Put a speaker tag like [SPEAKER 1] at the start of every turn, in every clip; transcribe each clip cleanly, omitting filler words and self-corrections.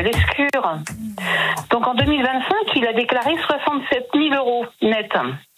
[SPEAKER 1] Lescure. Donc en 2025, il a déclaré 67 000 € net.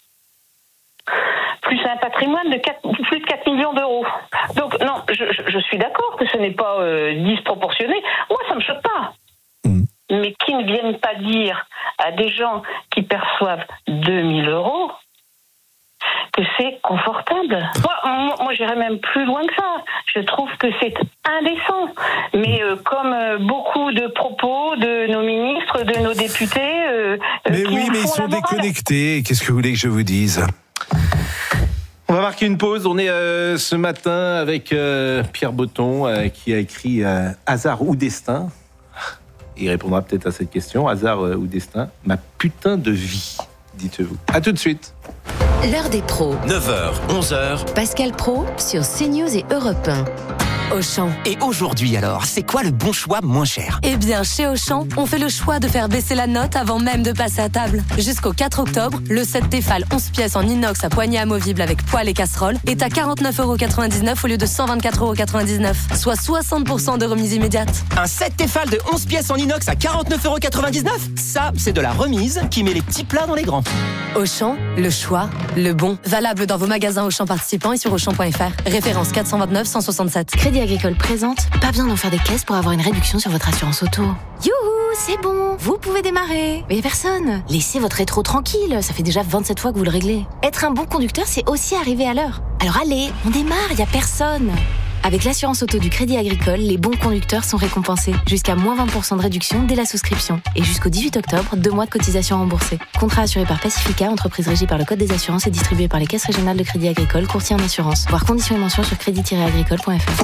[SPEAKER 1] Plus un patrimoine de plus de 4 millions d'euros. Donc non, je suis d'accord que ce n'est pas disproportionné. Moi, ça me choque pas. Mais qui ne viennent pas dire à des gens qui perçoivent 2 000 € que c'est confortable. Moi, j'irais même plus loin que ça. Je trouve que c'est indécent. Mais comme beaucoup de propos de nos ministres, de nos députés...
[SPEAKER 2] mais oui, mais ils sont déconnectés. Qu'est-ce que vous voulez que je vous dise ? On va marquer une pause. On est ce matin avec Pierre Botton qui a écrit Hasard ou destin. Il répondra peut-être à cette question. Hasard ou destin, ma putain de vie, dites-vous. À tout de suite.
[SPEAKER 3] L'heure des pros.
[SPEAKER 4] 9h, 11h.
[SPEAKER 3] Pascal Praud sur CNews et Europe 1. Auchan.
[SPEAKER 4] Et aujourd'hui alors, c'est quoi le bon choix moins cher ?
[SPEAKER 5] Eh bien, chez Auchan, on fait le choix de faire baisser la note avant même de passer à table. Jusqu'au 4 octobre, le set Tefal 11 pièces en inox à poignée amovible avec poêle et casserole est à 49,99 € au lieu de 124,99 €, soit 60% de remise immédiate.
[SPEAKER 4] Un set Tefal de 11 pièces en inox à 49,99 €. Ça, c'est de la remise qui met les petits plats dans les grands.
[SPEAKER 5] Auchan, le choix, le bon. Valable dans vos magasins Auchan participants et sur Auchan.fr. Référence 429 167.
[SPEAKER 6] Crédit Agricole présente, pas besoin d'en faire des caisses pour avoir une réduction sur votre assurance auto. Youhou, c'est bon, vous pouvez démarrer. Mais personne. Laissez votre rétro tranquille, ça fait déjà 27 fois que vous le réglez. Être un bon conducteur, c'est aussi arriver à l'heure. Alors allez, on démarre, y a personne. Avec l'assurance auto du Crédit Agricole, les bons conducteurs sont récompensés. Jusqu'à moins 20% de réduction dès la souscription. Et jusqu'au 18 octobre, 2 mois de cotisation remboursée. Contrat assuré par Pacifica, entreprise régie par le Code des assurances et distribué par les caisses régionales de Crédit Agricole, courtier en assurance. Voir conditions et mentions sur crédit-agricole.fr.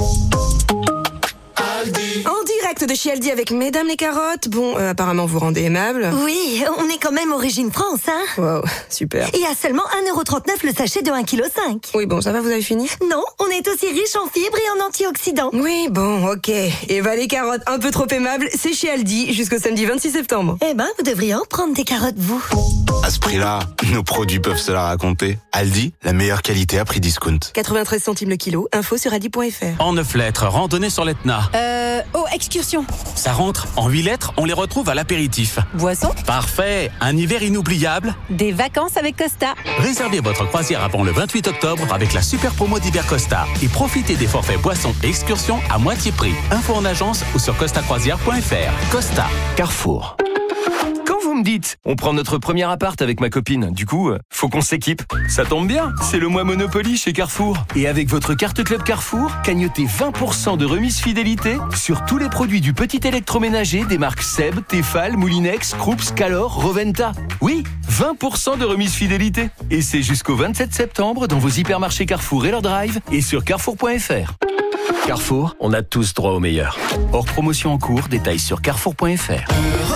[SPEAKER 7] En direct de chez Aldi avec Mesdames les carottes. Bon, apparemment vous rendez aimable.
[SPEAKER 8] Oui, on est quand même origine France, hein.
[SPEAKER 7] Wow, super.
[SPEAKER 8] Et à seulement 1,39 € le sachet de 1,5 kg.
[SPEAKER 7] Oui, bon, ça va, vous avez fini ?
[SPEAKER 8] Non, on est aussi riche en fibres et en antioxydants.
[SPEAKER 7] Oui, bon, ok. Et bah les carottes un peu trop aimables, c'est chez Aldi jusqu'au samedi 26 septembre.
[SPEAKER 8] Eh ben, vous devriez en prendre des carottes, vous.
[SPEAKER 9] À ce prix-là, nos produits peuvent se la raconter. Aldi, la meilleure qualité à prix discount.
[SPEAKER 7] 93 centimes le kilo, info sur aldi.fr.
[SPEAKER 10] En 9 lettres, randonnée sur l'Etna.
[SPEAKER 11] Excursion.
[SPEAKER 10] Ça rentre. En 8 lettres, on les retrouve à l'apéritif.
[SPEAKER 11] Boisson.
[SPEAKER 10] Parfait. Un hiver inoubliable.
[SPEAKER 11] Des vacances avec Costa.
[SPEAKER 10] Réservez votre croisière avant le 28 octobre avec la super promo d'hiver Costa. Et profitez des forfaits boissons et excursions à moitié prix. Info en agence ou sur costacroisière.fr. Costa. Carrefour.
[SPEAKER 12] Quand vous me dites, on prend notre premier appart avec ma copine, du coup, faut qu'on s'équipe. Ça tombe bien, c'est le mois Monopoly chez Carrefour. Et avec votre carte Club Carrefour, cagnotez 20% de remise fidélité sur tous les produits du petit électroménager des marques Seb, Tefal, Moulinex, Krups, Calor, Roventa. Oui, 20% de remise fidélité. Et c'est jusqu'au 27 septembre dans vos hypermarchés Carrefour et leur drive et sur carrefour.fr. Carrefour, on a tous droit au meilleur. Hors promotion en cours, détails sur carrefour.fr.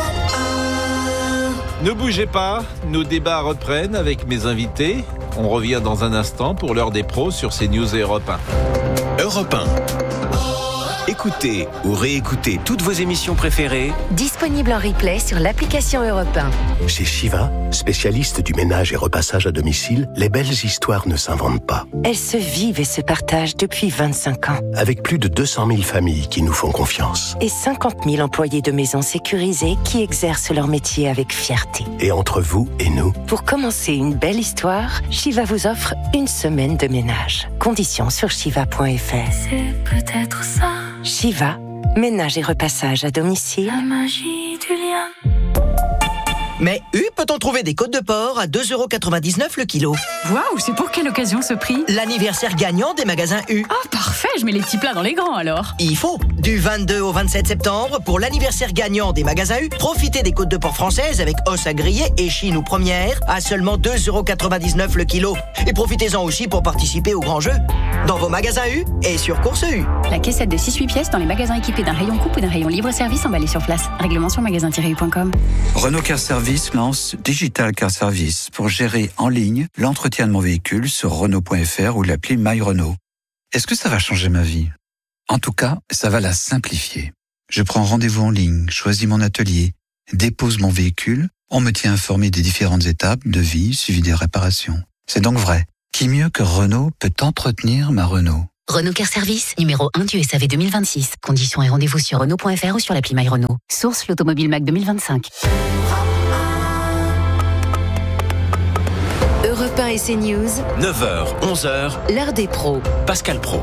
[SPEAKER 2] Ne bougez pas, nos débats reprennent avec mes invités. On revient dans un instant pour l'heure des pros sur CNews et Europe 1.
[SPEAKER 4] Europe 1. Écoutez ou réécoutez toutes vos émissions préférées.
[SPEAKER 3] Disponible en replay sur l'application Europe 1.
[SPEAKER 13] Chez Shiva, spécialiste du ménage et repassage à domicile, les belles histoires ne s'inventent pas.
[SPEAKER 3] Elles se vivent et se partagent depuis 25 ans.
[SPEAKER 13] Avec plus de 200 000 familles qui nous font confiance.
[SPEAKER 3] Et 50 000 employés de maisons sécurisées qui exercent leur métier avec fierté.
[SPEAKER 13] Et entre vous et nous,
[SPEAKER 3] pour commencer une belle histoire, Shiva vous offre une semaine de ménage. Conditions sur shiva.fr.
[SPEAKER 14] C'est peut-être ça.
[SPEAKER 3] Shiva, ménage et repassage à domicile.
[SPEAKER 14] La magie du lien.
[SPEAKER 15] Mais peut-on trouver des côtes de porc à 2,99 € le kilo?
[SPEAKER 11] Waouh, c'est pour quelle occasion ce prix?
[SPEAKER 15] L'anniversaire gagnant des magasins U.
[SPEAKER 11] Oh, parfait, je mets les petits plats dans les grands alors.
[SPEAKER 15] Il faut. Du 22 au 27 septembre, pour l'anniversaire gagnant des magasins U, profitez des côtes de porc françaises avec os à griller et chine ou première à seulement 2,99 € le kilo. Et profitez-en aussi pour participer au grand jeu dans vos magasins U et sur Course U.
[SPEAKER 11] La caissette de 6-8 pièces dans les magasins équipés d'un rayon coupe ou d'un rayon libre-service emballé sur place. Règlement sur magasin-u.com.
[SPEAKER 16] Renault Car Service lance Digital Car Service pour gérer en ligne l'entretien de mon véhicule sur Renault.fr ou l'appli My Renault. Est-ce que ça va changer ma vie? En tout cas, ça va la simplifier. Je prends rendez-vous en ligne, choisis mon atelier, dépose mon véhicule, on me tient informé des différentes étapes de vie suivi des réparations. C'est donc vrai. Qui mieux que Renault peut entretenir ma Renault?
[SPEAKER 17] Renault Car Service, numéro 1 du SAV 2026. Conditions et rendez-vous sur Renault.fr ou sur l'appli MyRenault. Source l'Automobile Mac 2025.
[SPEAKER 3] Europe 1 et CNews.
[SPEAKER 4] 9h, 11h.
[SPEAKER 3] L'heure des pros.
[SPEAKER 4] Pascal Praud.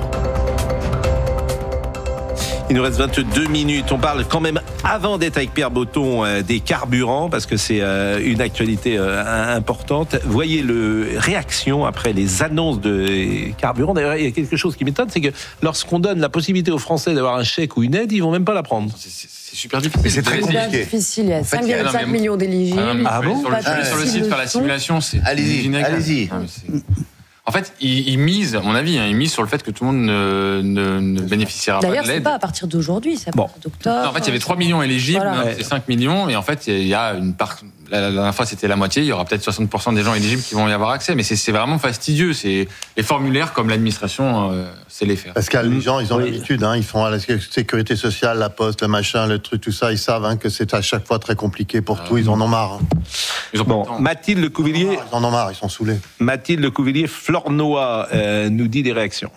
[SPEAKER 2] Il nous reste 22 minutes. On parle quand même, avant d'être avec Pierre Botton, des carburants, parce que c'est une actualité importante. Voyez le réaction après les annonces de carburants. D'ailleurs, il y a quelque chose qui m'étonne, c'est que lorsqu'on donne la possibilité aux Français d'avoir un chèque ou une aide, ils vont même pas la prendre.
[SPEAKER 12] C'est super difficile.
[SPEAKER 18] Mais c'est très difficile. Il y a 5,5 millions d'éligibles.
[SPEAKER 12] Ah bon ? Sur le site, faire la simulation, c'est...
[SPEAKER 18] Allez-y.
[SPEAKER 12] En fait, ils misent, à mon avis, ils misent sur le fait que tout le monde ne bénéficiera pas de l'aide.
[SPEAKER 18] D'ailleurs, c'est pas à partir d'aujourd'hui, c'est à partir d'octobre.
[SPEAKER 12] Non, en fait, il y avait 3 millions éligibles, c'est 5 millions, et en fait, il y a une part. La dernière fois, c'était la moitié. Il y aura peut-être 60% des gens éligibles qui vont y avoir accès, mais c'est vraiment fastidieux. C'est les formulaires, comme l'administration sait les faire.
[SPEAKER 19] Pascal, les gens, ils ont l'habitude. Ils font à la sécurité sociale, la poste, le machin, le truc, tout ça. Ils savent que c'est à chaque fois très compliqué pour tout. Ils en ont marre.
[SPEAKER 2] Mathilde Lecouvillier.
[SPEAKER 19] Ils en ont marre. Ils sont saoulés.
[SPEAKER 2] Mathilde Lecouvillier, Flornois nous dit des réactions.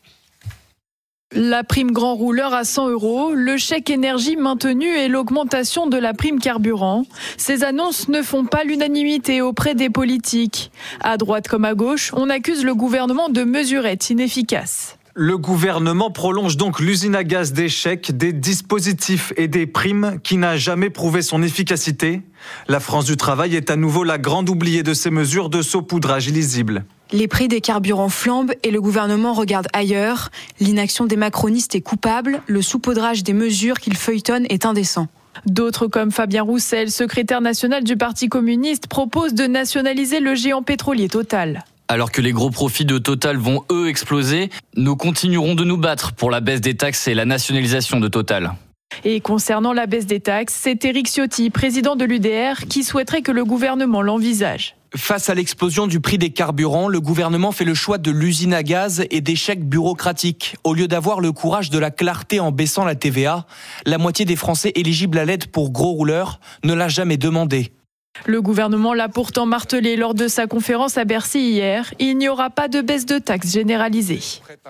[SPEAKER 20] La prime grand rouleur à 100 €, le chèque énergie maintenu et l'augmentation de la prime carburant. Ces annonces ne font pas l'unanimité auprès des politiques. À droite comme à gauche, on accuse le gouvernement de mesurettes inefficaces.
[SPEAKER 21] Le gouvernement prolonge donc l'usine à gaz des chèques, des dispositifs et des primes qui n'a jamais prouvé son efficacité. La France du travail est à nouveau la grande oubliée de ces mesures de saupoudrage illisible.
[SPEAKER 22] Les prix des carburants flambent et le gouvernement regarde ailleurs. L'inaction des macronistes est coupable, le saupoudrage des mesures qu'ils feuilletonnent est indécent.
[SPEAKER 20] D'autres comme Fabien Roussel, secrétaire national du Parti communiste, proposent de nationaliser le géant pétrolier Total.
[SPEAKER 23] Alors que les gros profits de Total vont eux exploser, nous continuerons de nous battre pour la baisse des taxes et la nationalisation de Total.
[SPEAKER 20] Et concernant la baisse des taxes, c'est Éric Ciotti, président de l'UDR, qui souhaiterait que le gouvernement l'envisage.
[SPEAKER 24] Face à l'explosion du prix des carburants, le gouvernement fait le choix de l'usine à gaz et des chèques bureaucratiques. Au lieu d'avoir le courage de la clarté en baissant la TVA, la moitié des Français éligibles à l'aide pour gros rouleurs ne l'a jamais demandé.
[SPEAKER 20] Le gouvernement l'a pourtant martelé lors de sa conférence à Bercy hier. Il n'y aura pas de baisse de taxes généralisée.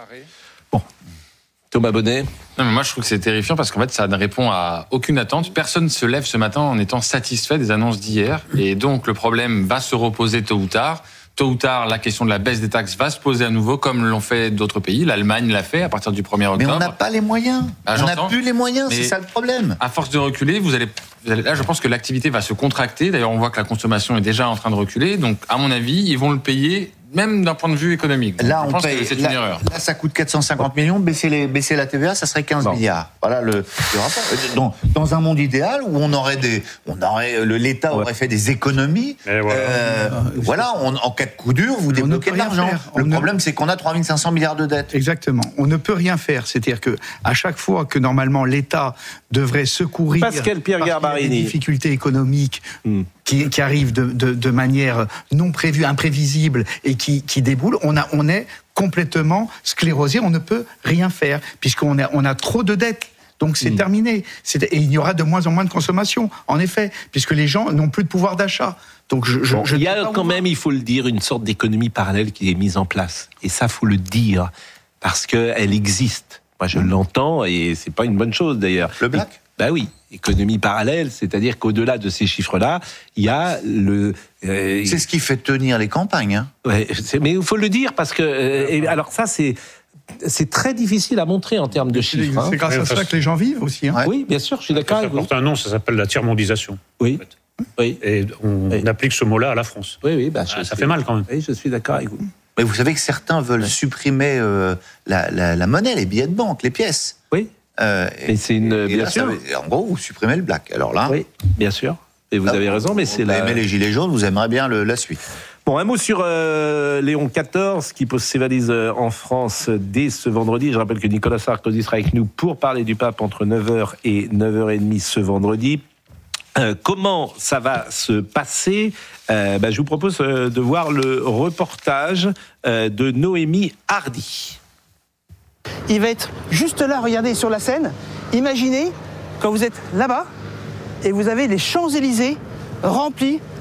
[SPEAKER 2] Thomas Bonnet.
[SPEAKER 12] Non, mais moi, je trouve que c'est terrifiant parce qu'en fait, ça ne répond à aucune attente. Personne ne se lève ce matin en étant satisfait des annonces d'hier. Et donc, le problème va se reposer tôt ou tard. Tôt ou tard, la question de la baisse des taxes va se poser à nouveau, comme l'ont fait d'autres pays. L'Allemagne l'a fait à partir du 1er octobre.
[SPEAKER 25] Mais on n'a pas les moyens. On n'a plus les moyens, c'est ça le problème.
[SPEAKER 12] À force de reculer, vous allez là, je pense que l'activité va se contracter. D'ailleurs, on voit que la consommation est déjà en train de reculer. Donc, à mon avis, ils vont le payer, même d'un point de vue économique.
[SPEAKER 25] Donc,
[SPEAKER 12] là, on paye. C'est une erreur.
[SPEAKER 25] Là, ça coûte 450 millions. Baisser la TVA, ça serait 15 milliards. Voilà le rapport. Dans un monde idéal où l'État aurait fait des économies. Voilà, en cas de coup dur, vous débloquez de l'argent. Le problème, c'est qu'on a 3500 milliards de dettes.
[SPEAKER 26] Exactement. On ne peut rien faire. C'est-à-dire que à chaque fois que normalement l'État devrait secourir
[SPEAKER 2] Pascal Pierre Garbarini,
[SPEAKER 26] des difficultés économiques qui arrivent de manière non prévue, imprévisible et qui déboulent, on est complètement sclérosé. On ne peut rien faire puisqu'on a trop de dettes. Donc c'est terminé. Et il y aura de moins en moins de consommation, en effet, puisque les gens n'ont plus de pouvoir d'achat. Donc
[SPEAKER 2] il y a quand même, il faut le dire, une sorte d'économie parallèle qui est mise en place. Et ça, faut le dire, parce qu'elle existe. Moi, je l'entends, et c'est pas une bonne chose d'ailleurs.
[SPEAKER 25] Le black ?
[SPEAKER 2] Bah oui, économie parallèle, c'est-à-dire qu'au-delà de ces chiffres-là, il y a le...
[SPEAKER 25] C'est ce qui fait tenir les campagnes. Hein.
[SPEAKER 2] Ouais, mais il faut le dire, parce que... alors ça, c'est très difficile à montrer en termes de chiffres.
[SPEAKER 26] C'est grâce à ça que les gens vivent aussi. Hein.
[SPEAKER 2] Oui, bien sûr, je suis d'accord avec vous.
[SPEAKER 27] Ça porte un nom, ça s'appelle la tiers-mondisation.
[SPEAKER 2] Oui.
[SPEAKER 27] Oui. Et on applique ce mot-là à la France.
[SPEAKER 2] Oui,
[SPEAKER 27] ça fait mal quand même.
[SPEAKER 2] Oui, je suis d'accord avec vous.
[SPEAKER 25] Mais vous savez que certains veulent supprimer la monnaie, les billets de banque, les pièces.
[SPEAKER 2] Oui. Et c'est bien
[SPEAKER 25] là,
[SPEAKER 2] sûr.
[SPEAKER 25] En gros, vous supprimez le black. Alors là.
[SPEAKER 2] Oui, bien sûr. Et vous avez raison, mais c'est
[SPEAKER 25] Vous aimez les gilets jaunes, vous aimeriez bien la suite.
[SPEAKER 2] Bon, un mot sur Léon XIV qui pose ses valises en France dès ce vendredi. Je rappelle que Nicolas Sarkozy sera avec nous pour parler du pape entre 9h et 9h30 ce vendredi. Comment ça va se passer ? Je vous propose de voir le reportage de Noémie Hardy.
[SPEAKER 28] Il va être juste là, regardez, sur la scène. Imaginez quand vous êtes là-bas et vous avez les Champs-Élysées remplis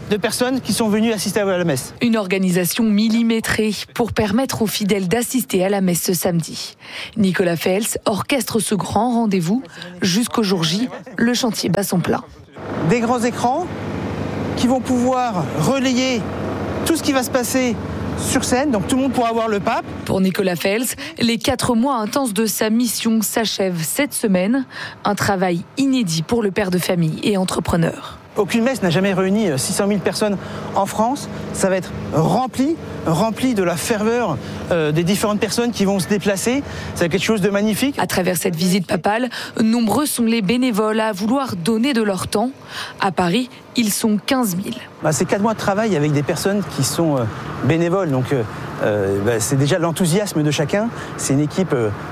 [SPEAKER 28] de personnes qui sont venues assister à la messe.
[SPEAKER 20] Une organisation millimétrée pour permettre aux fidèles d'assister à la messe ce samedi. Nicolas Fels orchestre ce grand rendez-vous. Jusqu'au jour J, le chantier bat son plein.
[SPEAKER 28] Des grands écrans qui vont pouvoir relayer tout ce qui va se passer sur scène, donc tout le monde pourra voir le pape.
[SPEAKER 20] Pour Nicolas Fels, les 4 mois intenses de sa mission s'achèvent cette semaine. Un travail inédit pour le père de famille et entrepreneur.
[SPEAKER 28] Aucune messe n'a jamais réuni 600 000 personnes en France. Ça va être rempli de la ferveur des différentes personnes qui vont se déplacer. C'est quelque chose de magnifique.
[SPEAKER 20] À travers cette visite papale, nombreux sont les bénévoles à vouloir donner de leur temps. À Paris, ils sont 15 000.
[SPEAKER 28] C'est 4 mois de travail avec des personnes qui sont bénévoles. Donc, c'est déjà l'enthousiasme de chacun. C'est une équipe,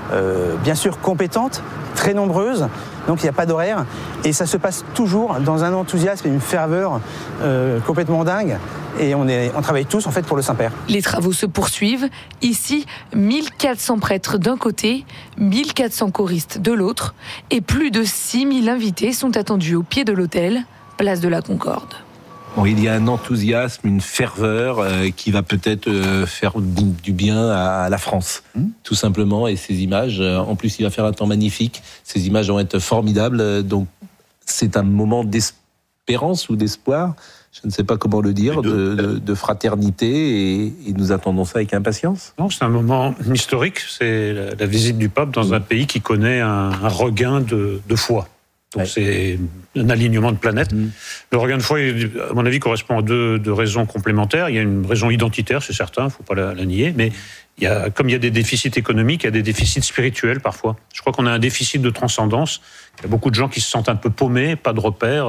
[SPEAKER 28] bien sûr, compétente, très nombreuse. Donc, il n'y a pas d'horaire. Et ça se passe toujours dans un enthousiasme et une ferveur complètement dingue. Et on travaille tous, en fait, pour le Saint-Père.
[SPEAKER 20] Les travaux se poursuivent. Ici, 1400 prêtres d'un côté, 1400 choristes de l'autre. Et plus de 6000 invités sont attendus au pied de l'autel, place de la Concorde.
[SPEAKER 2] Bon, il y a un enthousiasme, une ferveur qui va peut-être faire du bien à la France, tout simplement. Et ces images, en plus, il va faire un temps magnifique. Ces images vont être formidables. Donc, c'est un moment d'espérance ou d'espoir, je ne sais pas comment le dire, de fraternité. Et nous attendons ça avec impatience.
[SPEAKER 27] Non, c'est un moment historique. C'est la visite du pape dans un pays qui connaît un regain de foi. Donc c'est un alignement de planètes. Le regain de foi, à mon avis, correspond à deux raisons complémentaires. Il y a une raison identitaire, c'est certain, il ne faut pas la nier, mais comme il y a des déficits économiques, il y a des déficits spirituels parfois. Je crois qu'on a un déficit de transcendance. Il y a beaucoup de gens qui se sentent un peu paumés, pas de repères.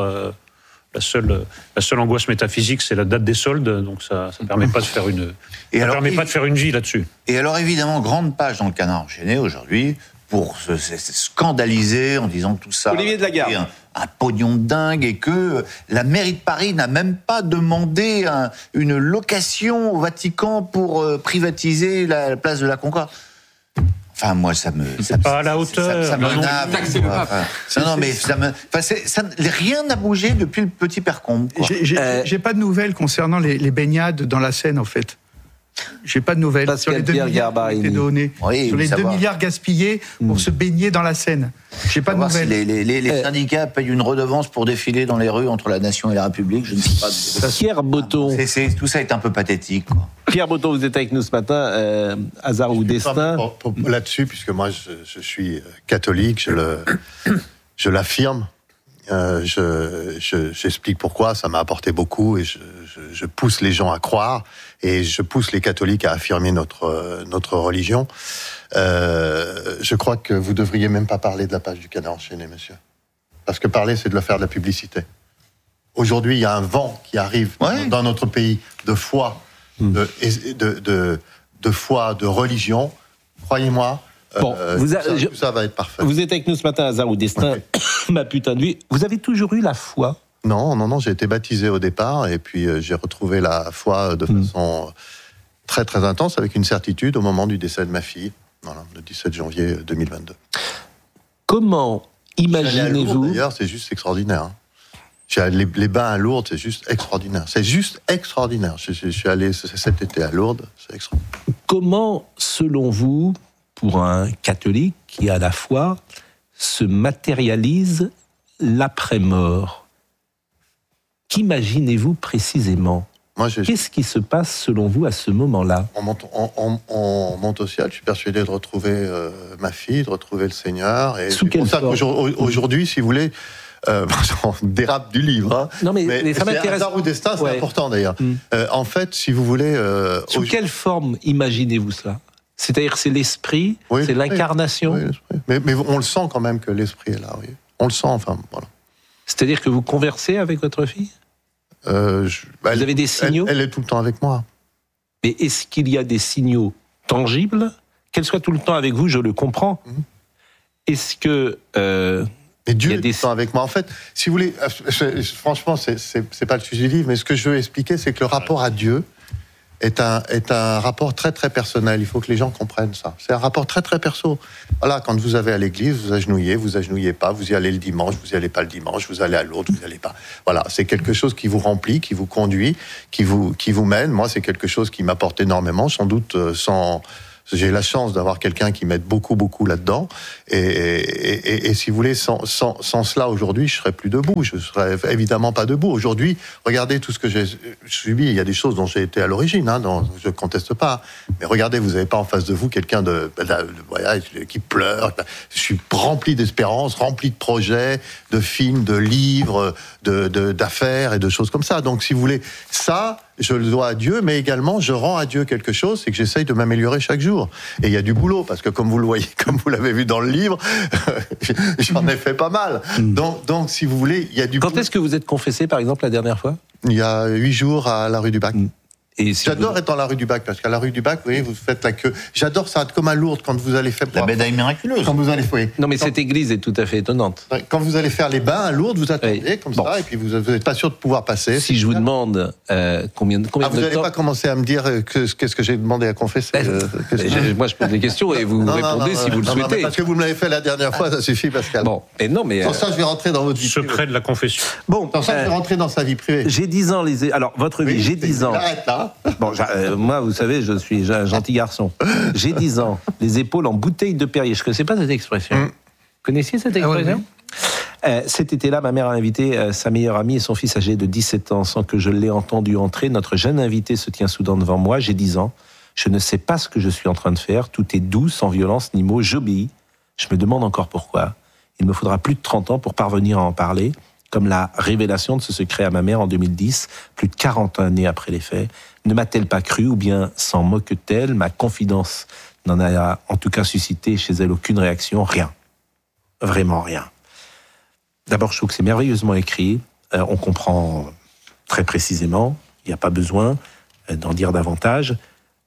[SPEAKER 27] La seule angoisse métaphysique, c'est la date des soldes, donc ça ne permet pas de faire une vie là-dessus.
[SPEAKER 25] Et alors évidemment, grande page dans le Canard enchaîné aujourd'hui, pour se scandaliser en disant tout ça.
[SPEAKER 2] Olivier de Lagarde.
[SPEAKER 25] Un pognon de dingue et que la mairie de Paris n'a même pas demandé une location au Vatican pour privatiser la place de la Concorde. Enfin, moi,
[SPEAKER 27] c'est pas à la hauteur.
[SPEAKER 25] Ça me rien n'a bougé depuis le petit Percombe.
[SPEAKER 26] J'ai pas de nouvelles concernant les baignades dans la Seine, en fait. J'ai pas de nouvelles sur les 2 milliards qui ont été donnés. Sur les 2 milliards gaspillés pour se baigner dans la Seine. J'ai pas de nouvelles.
[SPEAKER 25] Si les syndicats payent une redevance pour défiler dans les rues entre la nation et la République, je ne sais pas.
[SPEAKER 2] Pierre Botton.
[SPEAKER 25] Tout ça est un peu pathétique, quoi.
[SPEAKER 2] Pierre Botton, vous êtes avec nous ce matin. Hasard ou destin.
[SPEAKER 19] Là-dessus, puisque moi je suis catholique, je l'affirme. J'explique pourquoi, ça m'a apporté beaucoup et je pousse les gens à croire et je pousse les catholiques à affirmer notre religion. Je crois que vous devriez même pas parler de la page du Canard enchaîné, monsieur. Parce que parler, c'est de faire de la publicité. Aujourd'hui, il y a un vent qui arrive dans notre pays de foi, de foi, de religion. Croyez-moi,
[SPEAKER 2] Bon,
[SPEAKER 19] tout ça va être parfait.
[SPEAKER 2] Vous êtes avec nous ce matin, Hasard ou destin, ma putain de vie. Vous avez toujours eu la foi?
[SPEAKER 19] Non, j'ai été baptisé au départ et puis j'ai retrouvé la foi de façon très très intense avec une certitude au moment du décès de ma fille, le 17 janvier 2022.
[SPEAKER 2] Comment imaginez-vous...
[SPEAKER 19] D'ailleurs, c'est juste extraordinaire. Les bains à Lourdes, c'est juste extraordinaire. C'est juste extraordinaire. Je suis allé cet été à Lourdes, c'est extraordinaire.
[SPEAKER 2] Comment, selon vous, pour un catholique qui a la foi, se matérialise l'après-mort? Qu'imaginez-vous précisément? Qu'est-ce qui se passe selon vous à ce moment-là?
[SPEAKER 19] On monte au ciel, je suis persuadé de retrouver ma fille, de retrouver le Seigneur. Et
[SPEAKER 2] sous quelle forme?
[SPEAKER 19] Aujourd'hui, si vous voulez, on dérape du livre.
[SPEAKER 2] Non, mais ça m'intéresse.
[SPEAKER 19] Hasard ou destin, c'est important d'ailleurs. En fait, si vous voulez...
[SPEAKER 2] sous quelle forme imaginez-vous cela? C'est-à-dire c'est l'esprit, c'est l'incarnation.
[SPEAKER 19] Oui, mais on le sent quand même que l'esprit est là. Oui. On le sent, enfin, voilà.
[SPEAKER 2] C'est-à-dire que vous conversez avec votre fille? Vous avez des signaux?
[SPEAKER 19] Elle est tout le temps avec moi.
[SPEAKER 2] Mais est-ce qu'il y a des signaux tangibles? Qu'elle soit tout le temps avec vous, je le comprends. Est-ce que...
[SPEAKER 19] Mais Dieu est tout le temps avec moi. En fait, si vous voulez, franchement, c'est pas le sujet du livre, mais ce que je veux expliquer, c'est que le rapport à Dieu est un rapport très très personnel. Il faut que les gens comprennent ça. C'est un rapport très très perso. Voilà, quand vous allez à l'église, vous agenouillez pas, vous y allez le dimanche, vous y allez pas le dimanche, vous allez à Lourdes, vous y allez pas. Voilà, c'est quelque chose qui vous remplit, qui vous conduit, qui vous mène. Moi, c'est quelque chose qui m'apporte énormément, sans doute j'ai la chance d'avoir quelqu'un qui m'aide beaucoup là-dedans. Et si vous voulez, sans cela, aujourd'hui, je serais plus debout. Je serais évidemment pas debout. Aujourd'hui, regardez tout ce que j'ai subi. Il y a des choses dont j'ai été à l'origine, je conteste pas. Mais regardez, vous n'avez pas en face de vous quelqu'un qui pleure. Je suis rempli d'espérance, rempli de projets, de films, de livres, d'affaires et de choses comme ça. Donc, si vous voulez, ça, je le dois à Dieu, mais également, je rends à Dieu quelque chose, c'est que j'essaye de m'améliorer chaque jour. Et il y a du boulot, parce que comme vous le voyez, comme vous l'avez vu dans le livre, j'en ai fait pas mal. Donc, si vous voulez, il y a du boulot.
[SPEAKER 2] Quand est-ce que vous êtes confessé, par exemple, la dernière fois ?
[SPEAKER 19] Il y a 8 jours à la rue du Bac. Et j'adore être dans la rue du Bac, parce qu'à la rue du Bac, vous voyez, vous faites la queue. J'adore ça, comme à Lourdes, quand vous allez faire...
[SPEAKER 25] La médaille miraculeuse.
[SPEAKER 19] Quand vous allez... Oui.
[SPEAKER 2] Non, mais cette église est tout à fait étonnante.
[SPEAKER 19] Quand vous allez faire les bains à Lourdes, vous attendez comme ça, et puis vous n'êtes pas sûr de pouvoir passer.
[SPEAKER 2] Si je vous demande combien de
[SPEAKER 19] vous n'allez pas commencer à me dire qu'est-ce que j'ai demandé à confesser.
[SPEAKER 2] Moi, je pose des questions et vous répondez si vous le souhaitez.
[SPEAKER 19] Parce que vous me l'avez fait la dernière fois, ça suffit, Pascal.
[SPEAKER 2] Bon, et non, mais...
[SPEAKER 19] Sans ça, je vais rentrer dans votre vie privée.
[SPEAKER 27] Secret de la confession.
[SPEAKER 2] Bon,
[SPEAKER 19] sans ça, je vais rentrer dans sa vie privée.
[SPEAKER 2] J'ai 10 ans, alors, votre vie, j'ai 10 ans.
[SPEAKER 19] Arrête là.
[SPEAKER 2] Bon, moi, vous savez, je suis un gentil garçon. J'ai 10 ans, les épaules en bouteille de Perrier. Je ne connaissais pas cette expression. Connaissiez cette expression ? Cet été-là, ma mère a invité sa meilleure amie et son fils âgé de 17 ans. Sans que je l'ai entendu entrer, notre jeune invité se tient soudain devant moi. J'ai 10 ans. Je ne sais pas ce que je suis en train de faire. Tout est doux, sans violence ni mots. J'obéis. Je me demande encore pourquoi. Il me faudra plus de 30 ans pour parvenir à en parler. Comme la révélation de ce secret à ma mère en 2010, plus de 40 années après les faits. Ne m'a-t-elle pas cru ou bien s'en moque-t-elle ? Ma confidence n'en a en tout cas suscité chez elle aucune réaction, rien. Vraiment rien. D'abord, je trouve que c'est merveilleusement écrit. On comprend très précisément. Il n'y a pas besoin d'en dire davantage.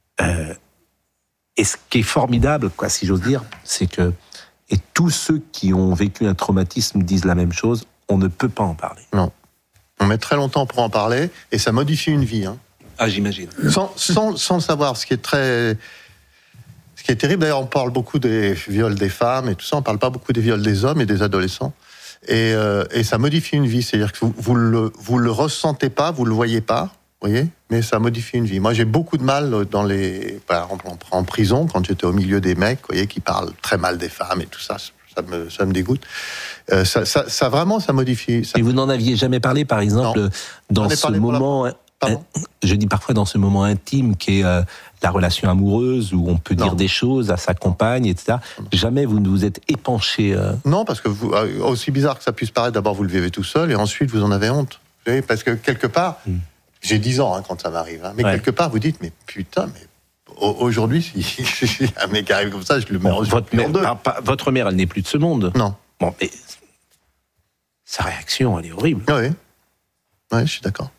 [SPEAKER 2] Et ce qui est formidable, si j'ose dire, c'est que et tous ceux qui ont vécu un traumatisme disent la même chose. On ne peut pas en parler.
[SPEAKER 19] Non. On met très longtemps pour en parler et ça modifie une vie.
[SPEAKER 2] Ah, j'imagine.
[SPEAKER 19] Sans savoir, ce qui est terrible, d'ailleurs, on parle beaucoup des viols des femmes et tout ça, on parle pas beaucoup des viols des hommes et des adolescents. Et ça modifie une vie, c'est-à-dire que vous le ressentez pas, vous le voyez pas, voyez, mais ça modifie une vie. Moi, j'ai beaucoup de mal par exemple, en prison, quand j'étais au milieu des mecs, voyez, qui parlent très mal des femmes et tout ça. Ça me dégoûte. Ça vraiment, ça modifie.
[SPEAKER 2] Et vous n'en aviez jamais parlé, par exemple, dans ce moment... Je dis parfois dans ce moment intime qui est la relation amoureuse, où on peut dire des choses à sa compagne, etc. Jamais vous ne vous êtes épanché...
[SPEAKER 19] Non, parce que aussi bizarre que ça puisse paraître, d'abord vous le vivez tout seul, et ensuite vous en avez honte. Vous savez, parce que quelque part, j'ai 10 ans quand ça m'arrive, mais quelque part vous dites, mais putain, mais... Aujourd'hui, si un mec arrive comme ça, je le mets en deux.
[SPEAKER 2] Votre mère, elle n'est plus de ce monde.
[SPEAKER 19] Non.
[SPEAKER 2] Bon, mais sa réaction, elle est horrible.
[SPEAKER 19] Oui, je suis d'accord.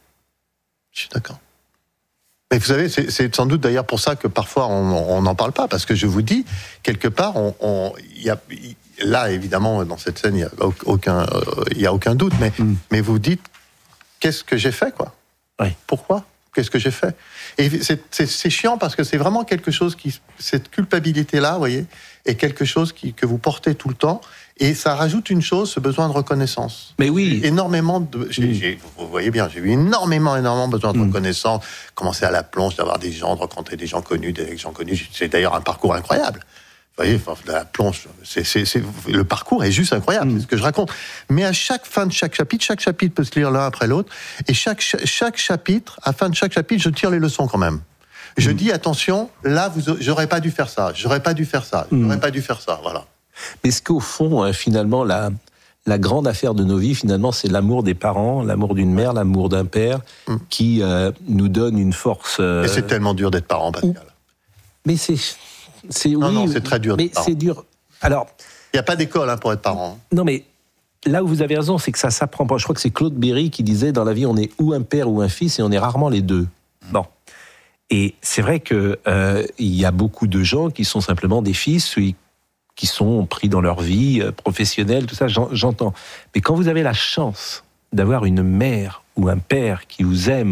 [SPEAKER 19] Mais vous savez, c'est sans doute d'ailleurs pour ça que parfois on n'en parle pas, parce que je vous dis, quelque part, là, évidemment, dans cette scène, il n'y a aucun doute, mais vous dites, qu'est-ce que j'ai fait, quoi ?
[SPEAKER 2] Oui.
[SPEAKER 19] Pourquoi ? Qu'est-ce que j'ai fait ? Et c'est chiant parce que c'est vraiment quelque chose cette culpabilité-là, vous voyez, est quelque chose que vous portez tout le temps, et ça rajoute une chose, ce besoin de reconnaissance.
[SPEAKER 2] Mais oui.
[SPEAKER 19] Énormément vous voyez bien, j'ai eu énormément besoin de reconnaissance, commencer à la plonge, d'avoir des gens, de rencontrer des gens connus, c'est d'ailleurs un parcours incroyable. Vous voyez, la plonge, le parcours est juste incroyable, c'est ce que je raconte. Mais à chaque fin de chaque chapitre peut se lire l'un après l'autre, et chaque chapitre, à la fin de chaque chapitre, je tire les leçons quand même. Je dis, attention, là, j'aurais pas dû faire ça, j'aurais pas dû faire ça, voilà.
[SPEAKER 2] Mais ce qu'au fond, finalement, la grande affaire de nos vies, finalement, c'est l'amour des parents, l'amour d'une mère, l'amour d'un père, qui nous donne une force...
[SPEAKER 19] Et c'est tellement dur d'être parent, Pascal.
[SPEAKER 2] Mais c'est
[SPEAKER 19] c'est très dur.
[SPEAKER 2] Mais c'est dur. Alors,
[SPEAKER 19] il n'y a pas d'école pour être parent.
[SPEAKER 2] Non, mais là où vous avez raison, c'est que ça s'apprend pas. Je crois que c'est Claude Berry qui disait, dans la vie, on est ou un père ou un fils, et on est rarement les deux. Bon. Et c'est vrai que il y a beaucoup de gens qui sont simplement des fils, qui sont pris dans leur vie professionnelle, tout ça, j'entends. Mais quand vous avez la chance d'avoir une mère ou un père qui vous aime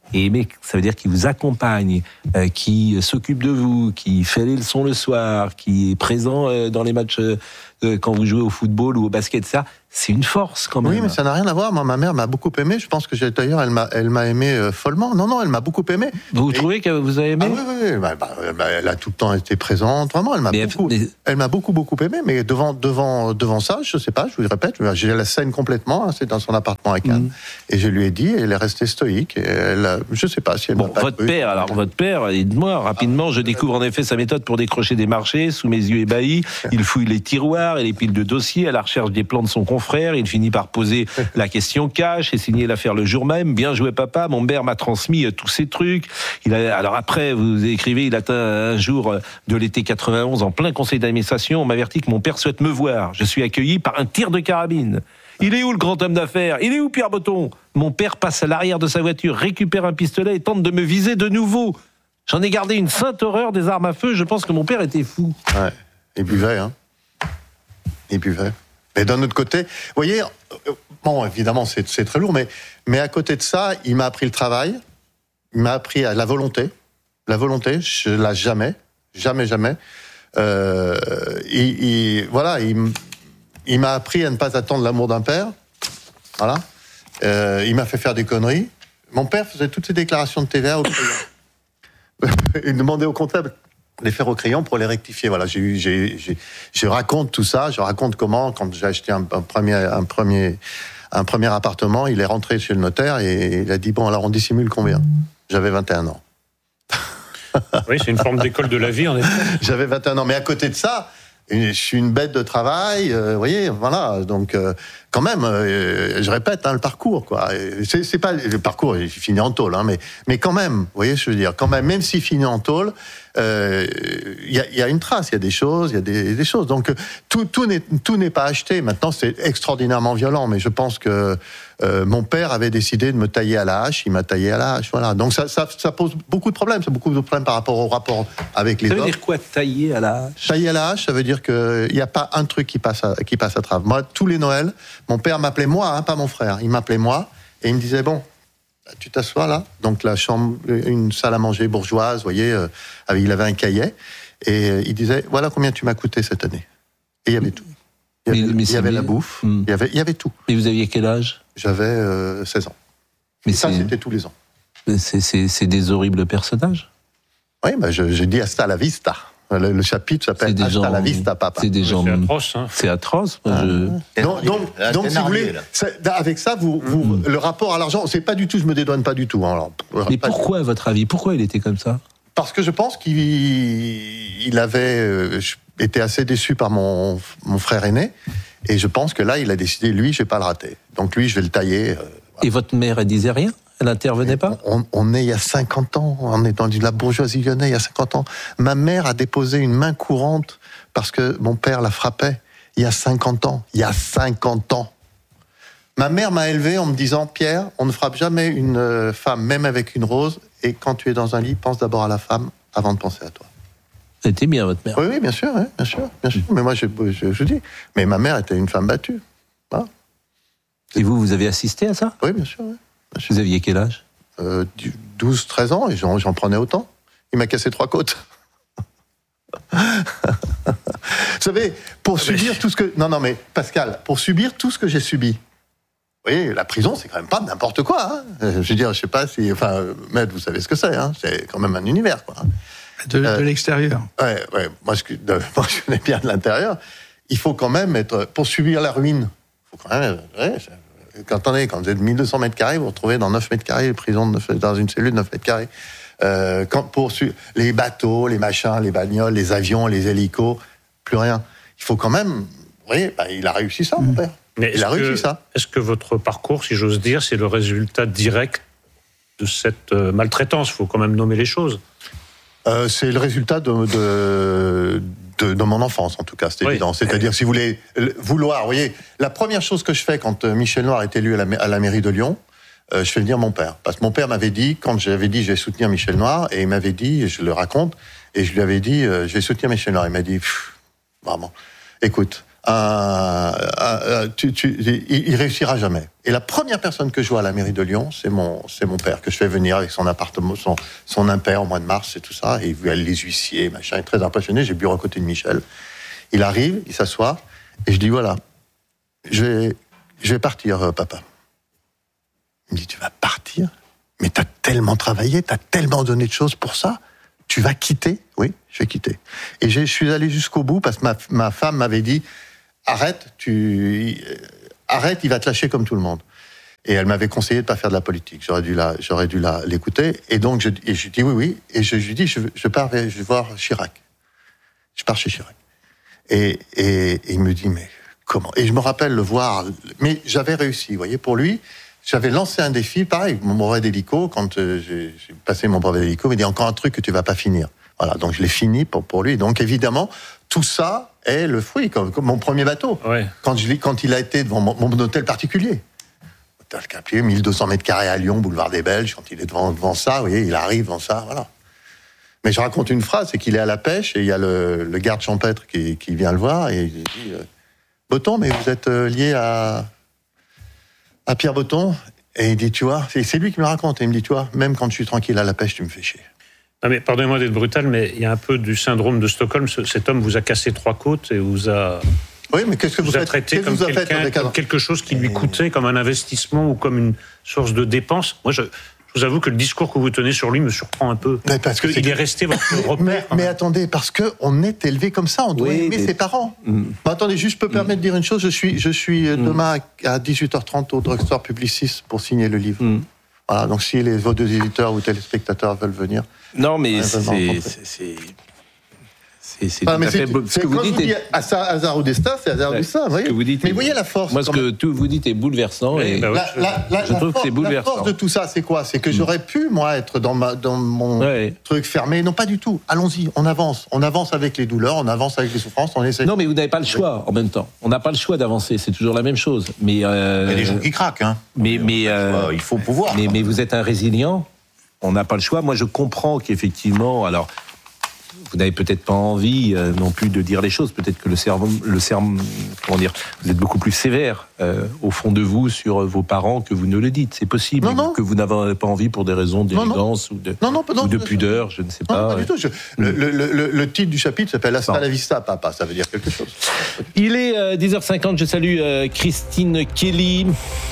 [SPEAKER 2] Et aimer, ça veut dire qu'il vous accompagne, qui s'occupe de vous, qui fait les leçons le soir, qui est présent dans les matchs quand vous jouez au football ou au basket, ça, c'est une force quand même.
[SPEAKER 19] Oui, mais ça n'a rien à voir. Moi, ma mère m'a beaucoup aimé. Je pense que d'ailleurs, elle m'a aimé follement. Non, elle m'a beaucoup aimé.
[SPEAKER 2] Vous trouvez que vous avez aimé?
[SPEAKER 19] Oui. Elle a tout le temps été présente. Vraiment, elle m'a beaucoup aimé. Mais devant ça, je sais pas, je vous le répète, j'ai la scène complètement. C'est dans son appartement à Cannes. Et je lui ai dit, et elle est restée stoïque. Et je sais pas si elle m'a pas
[SPEAKER 2] votre père, dites-moi rapidement, je découvre en effet sa méthode pour décrocher des marchés. Sous mes yeux ébahis, il fouille les tiroirs et les piles de dossiers à la recherche des plans de son confrère. Il finit par poser la question cash et signer l'affaire le jour même. Bien joué papa, mon père m'a transmis tous ces trucs. Alors après, vous écrivez, il atteint un jour de l'été 91 en plein conseil d'administration. On m'avertit que mon père souhaite me voir. Je suis accueilli par un tir de carabine. Il est où le grand homme d'affaires? Il est où Pierre Botton? Mon père passe à l'arrière de sa voiture, récupère un pistolet et tente de me viser de nouveau. J'en ai gardé une sainte horreur des armes à feu. Je pense que mon père était fou.
[SPEAKER 19] Ouais, il buvait, hein. Il buvait. Mais d'un autre côté, vous voyez, bon, évidemment, c'est très lourd, mais à côté de ça, il m'a appris le travail, il m'a appris la volonté. La volonté, je l'ai jamais. Il m'a appris à ne pas attendre l'amour d'un père. Voilà. Il m'a fait faire des conneries. Mon père faisait toutes ses déclarations de TVA au crayon. Il demandait au comptable les faire au crayon pour les rectifier. Voilà, je raconte tout ça. Je raconte comment, quand j'ai acheté un premier appartement, il est rentré chez le notaire et il a dit, bon, alors on dissimule combien? J'avais 21 ans.
[SPEAKER 27] Oui, c'est une forme d'école de la vie, en effet.
[SPEAKER 19] J'avais 21 ans, mais à côté de ça, je suis une bête de travail, vous voyez, voilà. Donc, quand même, je répète, le parcours, quoi. C'est pas le parcours, il finit en tôle, mais quand même, vous voyez, je veux dire, quand même s'il finit en tôle, il y a une trace, il y a des choses, il y a des choses. Donc, tout n'est pas acheté. Maintenant, c'est extraordinairement violent, mais je pense que mon père avait décidé de me tailler à la hache, il m'a taillé à la hache, voilà. Donc ça pose beaucoup de problèmes, par rapport au rapport avec les hommes.
[SPEAKER 2] Ça veut dire quoi, tailler à la hache?
[SPEAKER 19] Tailler à la hache, ça veut dire qu'il n'y a pas un truc qui passe à travers. Moi, tous les Noëls, mon père m'appelait moi, pas mon frère, il m'appelait moi, et il me disait, bon, tu t'assois là, donc la chambre, une salle à manger bourgeoise, vous voyez, il avait un cahier, et il disait, voilà combien tu m'as coûté cette année. Et il y avait tout. Il y avait la bouffe, il y avait tout.
[SPEAKER 2] Et vous aviez quel âge?
[SPEAKER 19] J'avais 16 ans. Mais ça, c'était tous les ans.
[SPEAKER 2] C'est des horribles personnages.
[SPEAKER 19] Oui, j'ai dit hasta la vista. Le chapitre s'appelle hasta la vista, papa.
[SPEAKER 2] C'est des gens.
[SPEAKER 27] C'est atroce. Hein.
[SPEAKER 2] C'est atroce.
[SPEAKER 19] Donc, si vous voulez, avec ça, le rapport à l'argent, c'est pas du tout, je me dédouane pas du tout. Alors,
[SPEAKER 2] mais pourquoi, à votre avis, pourquoi il était comme ça?
[SPEAKER 19] Parce que je pense qu'il avait été assez déçu par mon frère aîné. Et je pense que là, il a décidé, lui, je vais pas le rater. Donc lui, je vais le tailler. Voilà.
[SPEAKER 2] Et votre mère, elle disait rien? Elle n'intervenait pas?
[SPEAKER 19] On est il y a 50 ans. On est dans la bourgeoisie lyonnaise il y a 50 ans. Ma mère a déposé une main courante parce que mon père la frappait il y a 50 ans. Il y a 50 ans. Ma mère m'a élevé en me disant, Pierre, on ne frappe jamais une femme, même avec une rose. Et quand tu es dans un lit, pense d'abord à la femme avant de penser à toi.
[SPEAKER 2] C'était bien, votre mère.
[SPEAKER 19] Oui, bien sûr. Mais moi, je dis. Mais ma mère était une femme battue. Voilà.
[SPEAKER 2] Et vous avez assisté à ça?
[SPEAKER 19] Oui, bien sûr.
[SPEAKER 2] Vous aviez quel âge?
[SPEAKER 19] 12-13 ans, et j'en prenais autant. Il m'a cassé 3 côtes. Vous savez, pour subir tout ce que... Non, mais Pascal, pour subir tout ce que j'ai subi, vous voyez, la prison, c'est quand même pas n'importe quoi. Hein. Je veux dire, je sais pas si... Enfin, Maître, vous savez ce que c'est. Hein. C'est quand même un univers, quoi.
[SPEAKER 26] De l'extérieur.
[SPEAKER 19] Ouais. Moi, je connais bien de l'intérieur. Il faut quand même être... Pour subir la ruine, il faut quand même... Quand vous êtes 1200 mètres carrés, vous vous retrouvez dans 9 mètres carrés, prison dans une cellule de 9 mètres carrés. Les bateaux, les machins, les bagnoles, les avions, les hélicos, plus rien. Il faut quand même... Vous voyez, il a réussi ça, mon père.
[SPEAKER 27] Mais il a réussi ça. Est-ce que votre parcours, si j'ose dire, c'est le résultat direct de cette maltraitance? Il faut quand même nommer les choses.
[SPEAKER 19] C'est le résultat de mon enfance, en tout cas, c'est évident. C'est-à-dire, si vous voulez vouloir, vous voyez, la première chose que je fais quand Michel Noir est élu à la mairie de Lyon, je fais venir mon père. Parce que mon père m'avait dit, quand j'avais dit je vais soutenir Michel Noir, et il m'avait dit, je le raconte, et je lui avais dit, je vais soutenir Michel Noir. Il m'a dit, vraiment, écoute, il réussira jamais. Et la première personne que je vois à la mairie de Lyon, c'est mon père, que je fais venir avec son appartement, son impair au mois de mars et tout ça. Et il voit les huissiers, machin, il est très impressionné. J'ai le bureau à côté de Michel. Il arrive, il s'assoit, et je dis voilà, je vais partir, papa. Il me dit tu vas partir? Mais t'as tellement travaillé, t'as tellement donné de choses pour ça. Tu vas quitter? Oui, je vais quitter. Et je suis allé jusqu'au bout parce que ma femme m'avait dit arrête, il va te lâcher comme tout le monde. Et elle m'avait conseillé de pas faire de la politique. J'aurais dû l'écouter. Et donc je dis oui. Et je lui dis je vais voir Chirac. Je pars chez Chirac. Et il me dit mais comment? Et je me rappelle le voir. Mais j'avais réussi. Vous voyez, pour lui, j'avais lancé un défi. Pareil, mon brevet d'hélico. Quand j'ai passé mon brevet d'hélico, il m'a dit encore un truc que tu vas pas finir. Voilà. Donc je l'ai fini pour lui. Donc évidemment, tout ça est le fruit, comme mon premier bateau. Ouais. Quand il a été devant mon hôtel particulier. Hôtel Capier, 1200 mètres carrés à Lyon, boulevard des Belges, quand il est devant ça, vous voyez, il arrive devant ça, voilà. Mais je raconte une phrase, c'est qu'il est à la pêche, et il y a le garde champêtre qui vient le voir, et il dit Botton, mais vous êtes lié à Pierre Botton? Et il dit, tu vois, c'est lui qui me le raconte, et il me dit, tu vois, même quand je suis tranquille à la pêche, tu me fais chier.
[SPEAKER 27] Non mais pardonnez-moi d'être brutal, mais il y a un peu du syndrome de Stockholm. Cet homme vous a cassé 3 côtes et vous a...
[SPEAKER 19] Oui, mais qu'est-ce que vous
[SPEAKER 27] a traité comme quelque chose qui lui coûtait, comme un investissement ou comme une source de dépense. Moi, je vous avoue que le discours que vous tenez sur lui me surprend un peu. Mais parce qu'il est resté votre repère.
[SPEAKER 19] Mais attendez, parce qu'on est élevé comme ça, on doit aimer ses parents. Bah, attendez, juste, je peux permettre de dire une chose. Je suis demain à 18h30 au Drugstore Publicis pour signer le livre. Voilà, donc si vos 2 éditeurs ou téléspectateurs veulent venir...
[SPEAKER 2] Non, mais c'est tout à fait beau. Ce que vous dites est
[SPEAKER 19] hasard ou destin, c'est hasard ou destin. Mais voyez la force.
[SPEAKER 2] Moi, ce que tout vous dites est bouleversant. Et je trouve que c'est bouleversant.
[SPEAKER 19] La force de tout ça, c'est quoi? C'est que j'aurais pu, moi, être dans mon truc fermé. Non, pas du tout. Allons-y, on avance. On avance avec les douleurs, on avance avec les souffrances, on essaie.
[SPEAKER 2] Non, mais vous n'avez pas le choix en même temps. On n'a pas le choix d'avancer. C'est toujours la même chose. Mais il y
[SPEAKER 25] a des gens qui craquent. Hein.
[SPEAKER 2] Il
[SPEAKER 25] faut pouvoir.
[SPEAKER 2] Mais vous êtes un résilient. On n'a pas le choix. Moi, je comprends qu'effectivement, alors. Vous n'avez peut-être pas envie non plus de dire les choses. Peut-être que comment dire, vous êtes beaucoup plus sévère au fond de vous sur vos parents que vous ne le dites. C'est possible que vous n'avez pas envie pour des raisons d'élégance ou de pudeur, je ne sais pas.
[SPEAKER 19] Non, pas du tout. Le titre du chapitre s'appelle Hasta la vista, papa. Ça veut dire quelque chose.
[SPEAKER 2] Il est 10h50. Je salue Christine Kelly.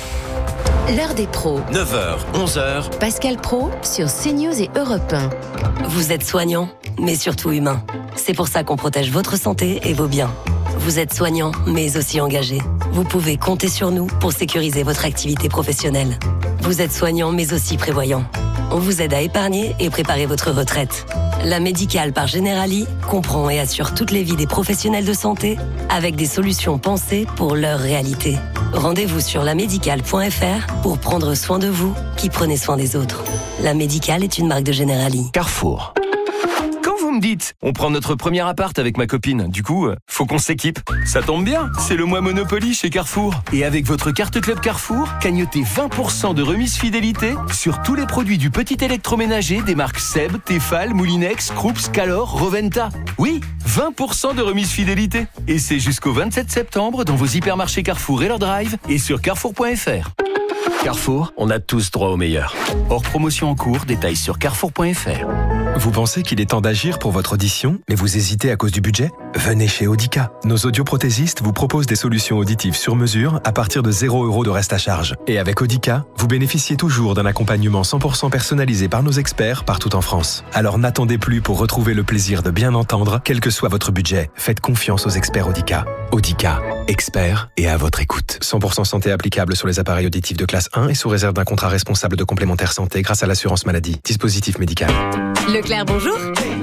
[SPEAKER 3] L'heure des pros.
[SPEAKER 4] 9h, 11h.
[SPEAKER 3] Pascal Praud sur CNews et Europe 1.
[SPEAKER 1] Vous êtes soignant, mais surtout humain. C'est pour ça qu'on protège votre santé et vos biens. Vous êtes soignant, mais aussi engagé. Vous pouvez compter sur nous pour sécuriser votre activité professionnelle. Vous êtes soignant, mais aussi prévoyant. On vous aide à épargner et préparer votre retraite. La Médicale par Generali comprend et assure toutes les vies des professionnels de santé avec des solutions pensées pour leur réalité. Rendez-vous sur lamédicale.fr pour prendre soin de vous qui prenez soin des autres. La Médicale est une marque de Generali.
[SPEAKER 12] Carrefour. Quand vous me dites, on prend notre premier appart avec ma copine, du coup, faut qu'on s'équipe. Ça tombe bien, c'est le mois Monopoly chez Carrefour. Et avec votre carte Club Carrefour, cagnotez 20% de remise fidélité sur tous les produits du petit électroménager des marques Seb, Tefal, Moulinex, Krups, Calor, Roventa. Oui, 20% de remise fidélité. Et c'est jusqu'au 27 septembre dans vos hypermarchés Carrefour et leur drive et sur carrefour.fr. Carrefour, on a tous droit au meilleur. Hors promotion en cours, détails sur carrefour.fr.
[SPEAKER 5] Vous pensez qu'il est temps d'agir pour votre audition, mais vous hésitez à cause du budget? Venez chez Audica. Nos audioprothésistes vous proposent des solutions auditives sur mesure à partir de 0 € de reste à charge. Et avec Audica, vous bénéficiez toujours d'un accompagnement 100% personnalisé par nos experts partout en France. Alors n'attendez plus pour retrouver le plaisir de bien entendre, quel que soit votre budget. Faites confiance aux experts Audica. Audica, experts et à votre écoute. 100% santé applicable sur les appareils auditifs de classe 1 et sous réserve d'un contrat responsable de complémentaire santé grâce à l'assurance maladie. Dispositif médical.
[SPEAKER 6] Leclerc, bonjour.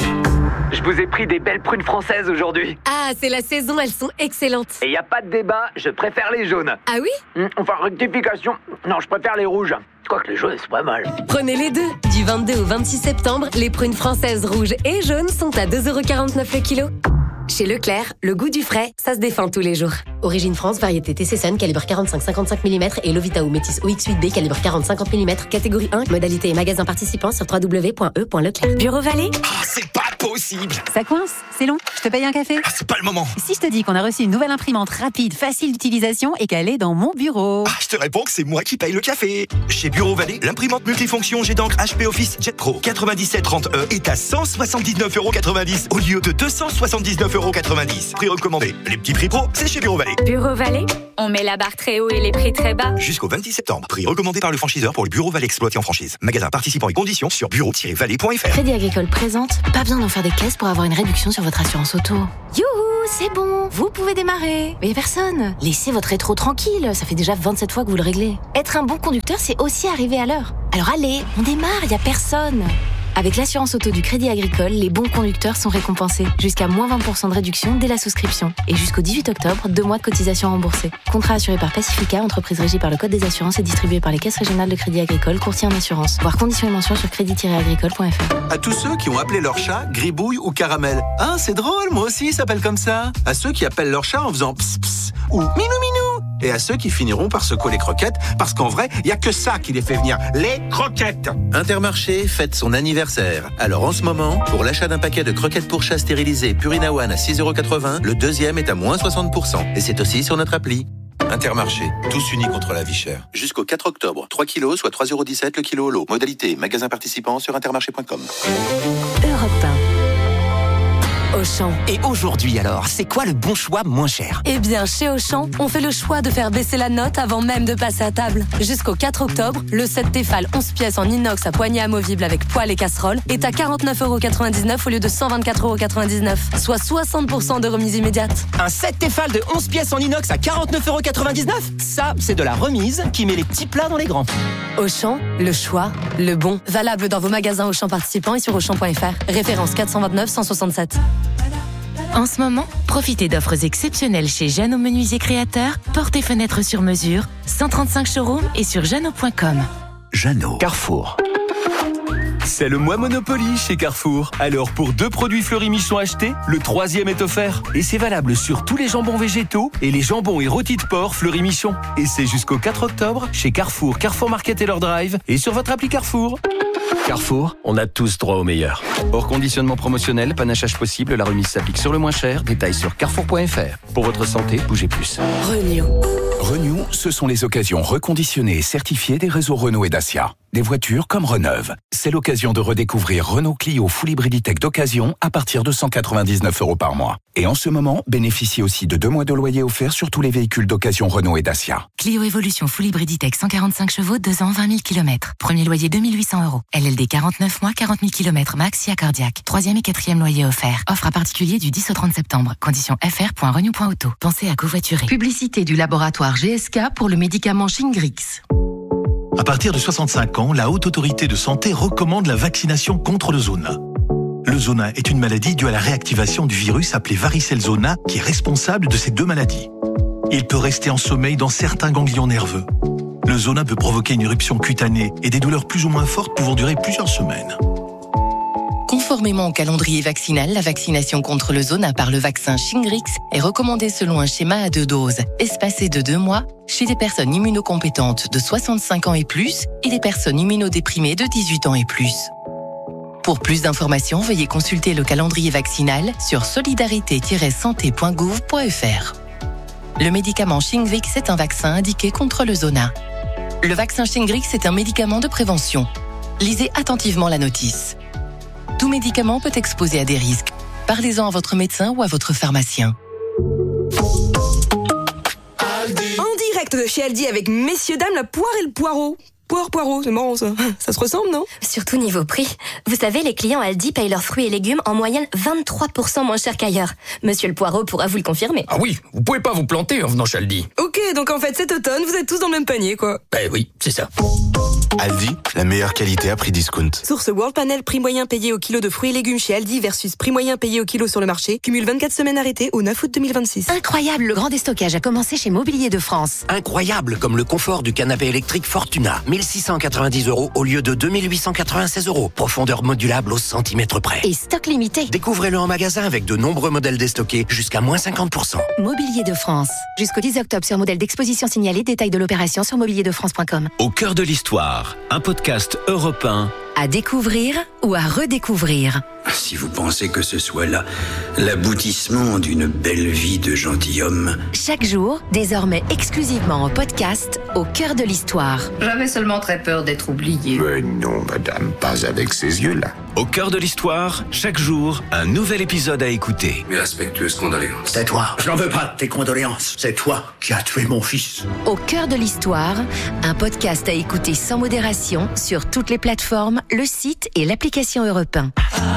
[SPEAKER 7] Je vous ai pris des belles prunes françaises aujourd'hui.
[SPEAKER 6] Ah, c'est la saison, elles sont excellentes.
[SPEAKER 7] Et y a pas de débat, je préfère les jaunes.
[SPEAKER 6] Ah oui?
[SPEAKER 7] Enfin, rectification. Non, je préfère les rouges. Quoique les jaunes, c'est pas mal.
[SPEAKER 6] Prenez les deux. Du 22 au 26 septembre, les prunes françaises rouges et jaunes sont à 2,49 € le kilo. Chez Leclerc, le goût du frais, ça se défend tous les jours. Origine France, variété TC Sun, calibre 45-55 mm et Lovita ou Métis OX8B, calibre 40-50 mm, catégorie 1, modalité et magasin participant sur www.e.leclerc.
[SPEAKER 8] Bureau Vallée?
[SPEAKER 9] C'est pas possible!
[SPEAKER 8] Ça coince? C'est long? Je te paye un café?
[SPEAKER 9] C'est pas le moment!
[SPEAKER 8] Si je te dis qu'on a reçu une nouvelle imprimante rapide, facile d'utilisation et qu'elle est dans mon bureau?
[SPEAKER 9] Je te réponds que c'est moi qui paye le café! Chez Bureau Vallée, l'imprimante multifonction Jet d'encre HP Office Jet Pro 9730E est à 179,90€ au lieu de 279,90€. Prix recommandé. Les petits prix pro, c'est chez Bureau Vallée.
[SPEAKER 8] Bureau Vallée? On met la barre très haut et les prix très bas.
[SPEAKER 9] Jusqu'au 26 septembre. Prix recommandé par le franchiseur pour le Bureau Vallée exploité en franchise. Magasin participant et conditions sur bureau-vallée.fr.
[SPEAKER 17] Crédit Agricole présente, pas besoin d'en faire des caisses pour avoir une réduction sur votre assurance auto. Youhou, c'est bon, vous pouvez démarrer. Mais y a personne. Laissez votre rétro tranquille, ça fait déjà 27 fois que vous le réglez. Être un bon conducteur, c'est aussi arriver à l'heure. Alors allez, on démarre, y a personne. Avec l'assurance auto du Crédit Agricole, les bons conducteurs sont récompensés. Jusqu'à moins 20% de réduction dès la souscription. Et jusqu'au 18 octobre, 2 mois de cotisation remboursée. Contrat assuré par Pacifica, entreprise régie par le Code des assurances et distribué par les caisses régionales de Crédit Agricole, courtier en assurance. Voir conditions et mentions sur crédit-agricole.fr.
[SPEAKER 10] À tous ceux qui ont appelé leur chat Gribouille ou Caramel. Ah, c'est drôle, moi aussi, il s'appelle comme ça. À ceux qui appellent leur chat en faisant pss pss ou minou minou. Et à ceux qui finiront par secouer les croquettes, parce qu'en vrai, il n'y a que ça qui les fait venir, les croquettes.
[SPEAKER 11] Intermarché fête son anniversaire. Alors en ce moment, pour l'achat d'un paquet de croquettes pour chat stérilisées Purina One à 6,80€, le deuxième est à moins 60%. Et c'est aussi sur notre appli. Intermarché, tous unis contre la vie chère. Jusqu'au 4 octobre, 3 kilos, soit 3,17€ le kilo au lot. Modalité, magasin participant sur intermarché.com.
[SPEAKER 1] Europe 1. Auchan.
[SPEAKER 4] Et aujourd'hui alors, c'est quoi le bon choix moins cher?
[SPEAKER 1] Eh bien, chez Auchan, on fait le choix de faire baisser la note avant même de passer à table. Jusqu'au 4 octobre, le set Tefal 11 pièces en inox à poignée amovible avec poêle et casserole est à 49,99€ au lieu de 124,99€, soit 60% de remise immédiate.
[SPEAKER 4] Un set Tefal de 11 pièces en inox à 49,99€? Ça, c'est de la remise qui met les petits plats dans les grands.
[SPEAKER 1] Auchan, le choix, le bon. Valable dans vos magasins Auchan participants et sur Auchan.fr. Référence 429 167.
[SPEAKER 17] En ce moment, profitez d'offres exceptionnelles chez Jeannot Menuisier Créateur, portes et fenêtres sur mesure, 135 showrooms et sur jeannot.com.
[SPEAKER 9] Jeannot.
[SPEAKER 12] Carrefour. C'est le mois Monopoly chez Carrefour. Alors pour 2 produits Fleury Michon achetés, le 3e est offert. Et c'est valable sur tous les jambons végétaux et les jambons et rôtis de porc Fleury Michon. Et c'est jusqu'au 4 octobre chez Carrefour, Carrefour Market et leur drive et sur votre appli Carrefour. Carrefour, on a tous droit au meilleur. Hors conditionnement promotionnel, panachage possible, la remise s'applique sur le moins cher. Détails sur carrefour.fr. Pour votre santé, bougez plus.
[SPEAKER 1] Renew.
[SPEAKER 13] Renew, ce sont les occasions reconditionnées et certifiées des réseaux Renault et Dacia. Des voitures comme Reneuve. C'est l'occasion de redécouvrir Renault Clio Full Hybriditech d'occasion à partir de 199€ par mois. Et en ce moment, bénéficiez aussi de 2 mois de loyer offert sur tous les véhicules d'occasion Renault et Dacia.
[SPEAKER 17] Clio Evolution Full Hybriditech 145 chevaux, 2 ans, 20 000 km. Premier loyer 2 800€. LLD 49 mois, 40 000 km max, SIA cardiaque. 3e et 4e loyer offert. Offre à particulier du 10 au 30 septembre. Conditions fr.renew.auto. Pensez à covoiturer.
[SPEAKER 6] Publicité du laboratoire GSK pour le médicament Shingrix.
[SPEAKER 14] À partir de 65 ans, la Haute Autorité de Santé recommande la vaccination contre le zona. Le zona est une maladie due à la réactivation du virus appelé varicelle zona qui est responsable de ces 2 maladies. Il peut rester en sommeil dans certains ganglions nerveux. Le zona peut provoquer une éruption cutanée et des douleurs plus ou moins fortes pouvant durer plusieurs semaines.
[SPEAKER 6] Conformément au calendrier vaccinal, la vaccination contre le zona par le vaccin Shingrix est recommandée selon un schéma à 2 doses, espacé de 2 mois, chez des personnes immunocompétentes de 65 ans et plus et des personnes immunodéprimées de 18 ans et plus. Pour plus d'informations, veuillez consulter le calendrier vaccinal sur solidarité-santé.gouv.fr. Le médicament Shingrix est un vaccin indiqué contre le zona. Le vaccin Shingrix est un médicament de prévention. Lisez attentivement la notice. Tout médicament peut exposer à des risques. Parlez-en à votre médecin ou à votre pharmacien.
[SPEAKER 15] En direct de chez Aldi avec messieurs dames la poire et le poireau. Poireau, c'est marrant ça. Ça se ressemble, non?
[SPEAKER 16] Surtout niveau prix. Vous savez, les clients Aldi payent leurs fruits et légumes en moyenne 23% moins cher qu'ailleurs. Monsieur le Poireau pourra vous le confirmer.
[SPEAKER 29] Ah oui, vous pouvez pas vous planter en venant chez Aldi.
[SPEAKER 15] Ok, donc en fait cet automne, vous êtes tous dans le même panier, quoi.
[SPEAKER 29] Ben oui, c'est ça.
[SPEAKER 30] Aldi, la meilleure qualité à prix discount.
[SPEAKER 15] Source World Panel, prix moyen payé au kilo de fruits et légumes chez Aldi versus prix moyen payé au kilo sur le marché. Cumule 24 semaines arrêtées au 9 août 2026.
[SPEAKER 6] Incroyable, le grand déstockage a commencé chez Mobilier de France.
[SPEAKER 31] Incroyable, comme le confort du canapé électrique Fortuna. 1000
[SPEAKER 18] 2690 € au lieu de 2896 €. Profondeur modulable au centimètre près.
[SPEAKER 17] Et stock limité.
[SPEAKER 18] Découvrez-le en magasin avec de nombreux modèles déstockés jusqu'à moins 50%.
[SPEAKER 17] Mobilier de France. Jusqu'au 10 octobre sur modèle d'exposition signalé. Détail de l'opération sur mobilierdefrance.com.
[SPEAKER 20] Au cœur de l'histoire, un podcast européen.
[SPEAKER 17] À découvrir ou à redécouvrir.
[SPEAKER 21] Si vous pensez que ce soit là l'aboutissement d'une belle vie de gentilhomme.
[SPEAKER 17] Chaque jour, désormais exclusivement en podcast, au cœur de l'histoire.
[SPEAKER 22] J'avais seulement très peur d'être oublié.
[SPEAKER 21] Mais non, madame, pas avec ces yeux-là.
[SPEAKER 20] Au cœur de l'histoire, chaque jour, un nouvel épisode à écouter.
[SPEAKER 21] Mes respectueuses condoléances. C'est toi. Je n'en veux pas de tes condoléances. C'est toi qui as tué mon fils.
[SPEAKER 17] Au cœur de l'histoire, un podcast à écouter sans modération sur toutes les plateformes, le site et l'application Europe 1.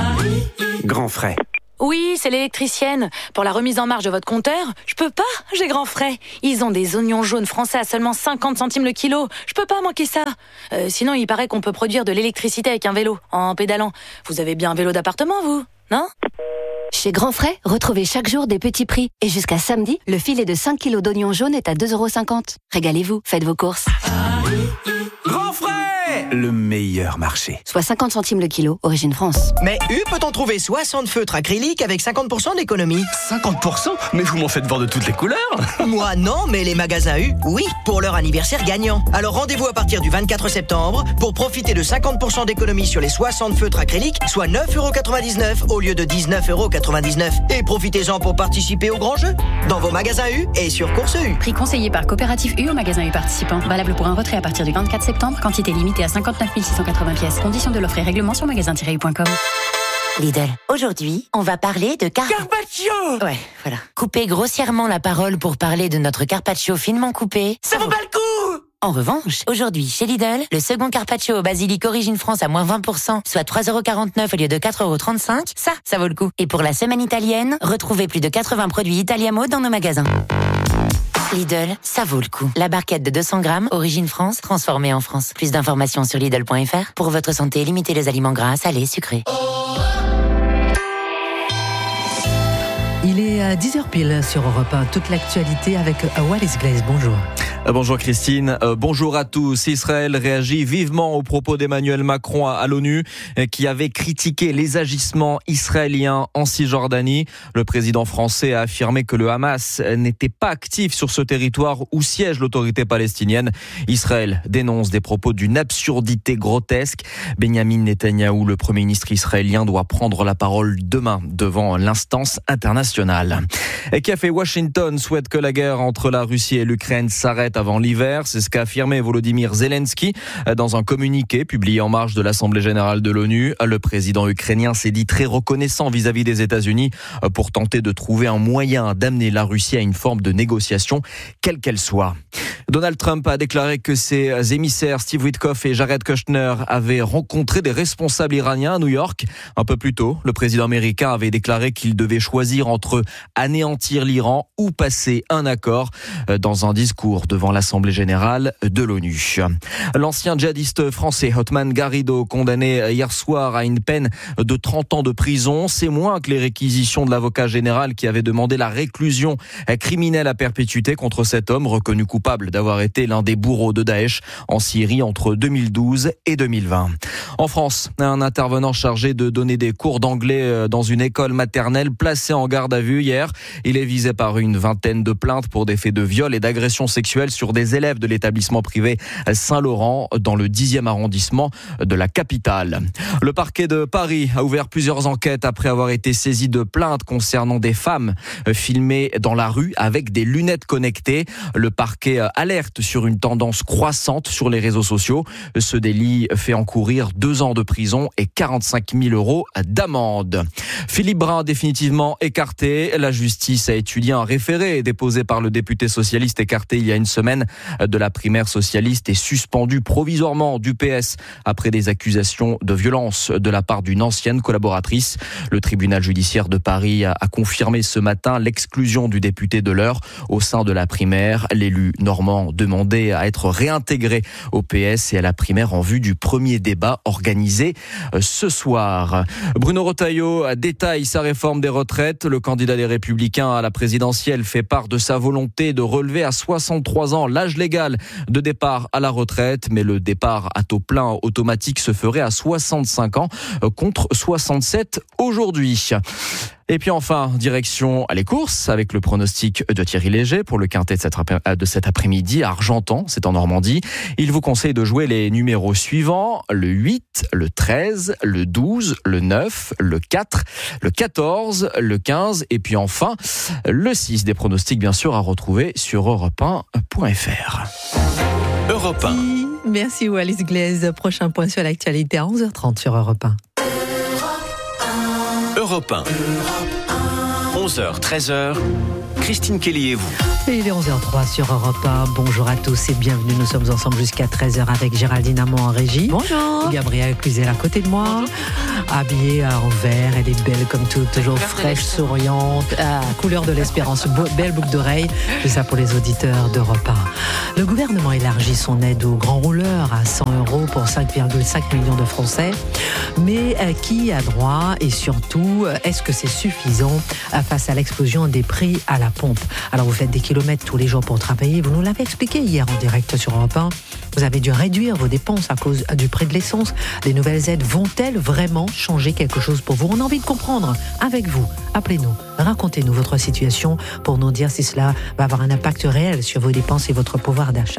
[SPEAKER 23] Grand frais.
[SPEAKER 24] Oui, c'est l'électricienne. Pour la remise en marge de votre compteur, je peux pas, j'ai grand frais. Ils ont des oignons jaunes français à seulement 50 centimes le kilo. Je peux pas manquer ça. Sinon, il paraît qu'on peut produire de l'électricité avec un vélo, en pédalant. Vous avez bien un vélo d'appartement, vous, non ?
[SPEAKER 17] Chez Grand Frais, retrouvez chaque jour des petits prix. Et jusqu'à samedi, le filet de 5 kilos d'oignons jaunes est à 2,50 €. Régalez-vous, faites vos courses.
[SPEAKER 23] Grand frais! Le meilleur marché.
[SPEAKER 17] Soit 50 centimes le kilo, origine France.
[SPEAKER 25] Mais U peut-on trouver 60 feutres acryliques avec 50% d'économie?
[SPEAKER 23] 50%? Mais vous m'en faites voir de toutes les couleurs.
[SPEAKER 25] Moi non, mais les magasins U, oui, pour leur anniversaire gagnant. Alors rendez-vous à partir du 24 septembre pour profiter de 50% d'économie sur les 60 feutres acryliques, soit 9,99 € au lieu de 19,99 €. Et profitez-en pour participer au grand jeu dans vos magasins U et sur Course U.
[SPEAKER 8] Prix conseillé par Coopérative U au magasin U participant. Valable pour un retrait à partir du 24 septembre. Quantité limitée à 59 680 pièces. Conditions de l'offre et règlement sur magasin-u.com.
[SPEAKER 26] Lidl. Aujourd'hui, on va parler de
[SPEAKER 25] Carpaccio.
[SPEAKER 26] Ouais, voilà. Couper grossièrement la parole pour parler de notre carpaccio finement coupé.
[SPEAKER 25] Ça vaut pas le coup.
[SPEAKER 26] En revanche, aujourd'hui, chez Lidl, le second carpaccio au basilic origine France à moins 20%, soit 3,49 € au lieu de 4,35 €, ça vaut le coup. Et pour la semaine italienne, retrouvez plus de 80 produits Italiamo dans nos magasins. Lidl, ça vaut le coup. La barquette de 200 grammes, origine France, transformée en France. Plus d'informations sur Lidl.fr. Pour votre santé, limitez les aliments gras, salés, sucrés.
[SPEAKER 27] Il est à 10h pile sur Europe 1. Toute l'actualité avec Wallis Glaze. Bonjour.
[SPEAKER 28] Bonjour Christine, bonjour à tous. Israël réagit vivement aux propos d'Emmanuel Macron à l'ONU qui avait critiqué les agissements israéliens en Cisjordanie. Le président français a affirmé que le Hamas n'était pas actif sur ce territoire où siège l'autorité palestinienne. Israël dénonce des propos d'une absurdité grotesque. Benyamin Netanyahou, le premier ministre israélien, doit prendre la parole demain devant l'instance internationale. Et Kiev et Washington souhaitent que la guerre entre la Russie et l'Ukraine s'arrête avant l'hiver. C'est ce qu'a affirmé Volodymyr Zelensky dans un communiqué publié en marge de l'Assemblée générale de l'ONU. Le président ukrainien s'est dit très reconnaissant vis-à-vis des États-Unis pour tenter de trouver un moyen d'amener la Russie à une forme de négociation, quelle qu'elle soit. Donald Trump a déclaré que ses émissaires Steve Witkoff et Jared Kushner avaient rencontré des responsables iraniens à New York. Un peu plus tôt, le président américain avait déclaré qu'il devait choisir entre anéantir l'Iran ou passer un accord dans un discours devant l'Assemblée générale de l'ONU. L'ancien djihadiste français Othman Garrido, condamné hier soir à une peine de 30 ans de prison, c'est moins que les réquisitions de l'avocat général qui avait demandé la réclusion criminelle à perpétuité contre cet homme reconnu coupable d'avoir été l'un des bourreaux de Daesh en Syrie entre 2012 et 2020. En France, un intervenant chargé de donner des cours d'anglais dans une école maternelle placé en garde à vue hier. Il est visé par une vingtaine de plaintes pour des faits de viol et d'agression sexuelle sur des élèves de l'établissement privé Saint-Laurent dans le 10e arrondissement de la capitale. Le parquet de Paris a ouvert plusieurs enquêtes après avoir été saisi de plaintes concernant des femmes filmées dans la rue avec des lunettes connectées. Le parquet alerte sur une tendance croissante sur les réseaux sociaux. Ce délit fait encourir 2 ans de prison et 45 000 € d'amende. Philippe Brun définitivement écarté. La justice a étudié un référé déposé par le député socialiste écarté il y a une semaine de la primaire socialiste et suspendu provisoirement du PS après des accusations de violence de la part d'une ancienne collaboratrice. Le tribunal judiciaire de Paris a confirmé ce matin l'exclusion du député de l'Eure au sein de la primaire. L'élu normand demandait à être réintégré au PS et à la primaire en vue du premier débat organisé ce soir. Bruno Retailleau détaille sa réforme des retraites. Le candidat des Républicains à la présidentielle fait part de sa volonté de relever à 63 63 ans, l'âge légal de départ à la retraite, mais le départ à taux plein automatique se ferait à 65 ans contre 67 aujourd'hui. Et puis enfin, direction les courses avec le pronostic de Thierry Léger pour le quintet de cet après-midi à Argentan, c'est en Normandie. Il vous conseille de jouer les numéros suivants, le 8, le 13, le 12, le 9, le 4, le 14, le 15 et puis enfin le 6. Des pronostics bien sûr à retrouver sur europe1.fr.
[SPEAKER 23] Europe 1.
[SPEAKER 27] Merci Wallis Glaise. Prochain point sur l'actualité à 11h30 sur Europe 1.
[SPEAKER 20] Europe 1. 11h, 13h. Christine Kelly et vous.
[SPEAKER 27] Et il est 11h03 sur Europe 1. Bonjour à tous et bienvenue. Nous sommes ensemble jusqu'à 13h avec Géraldine Amont en régie. Bonjour. Gabrielle Cluzel à côté de moi. Bonjour. Habillée en vert, elle est belle comme tout, toujours fraîche, souriante, couleur de l'espérance, belle boucle d'oreille. C'est ça pour les auditeurs d'Europe 1. Le gouvernement élargit son aide aux grands rouleurs à 100 € pour 5,5 millions de Français. Mais qui a droit et surtout, est-ce que c'est suffisant face à l'explosion des prix à la pompe? Alors vous faites des kilomètres tous les jours pour travailler, vous nous l'avez expliqué hier en direct sur Europe 1. Vous avez dû réduire vos dépenses à cause du prix de l'essence. Les nouvelles aides vont-elles vraiment changer quelque chose pour vous? On a envie de comprendre avec vous. Appelez-nous, racontez-nous votre situation pour nous dire si cela va avoir un impact réel sur vos dépenses et votre pouvoir d'achat.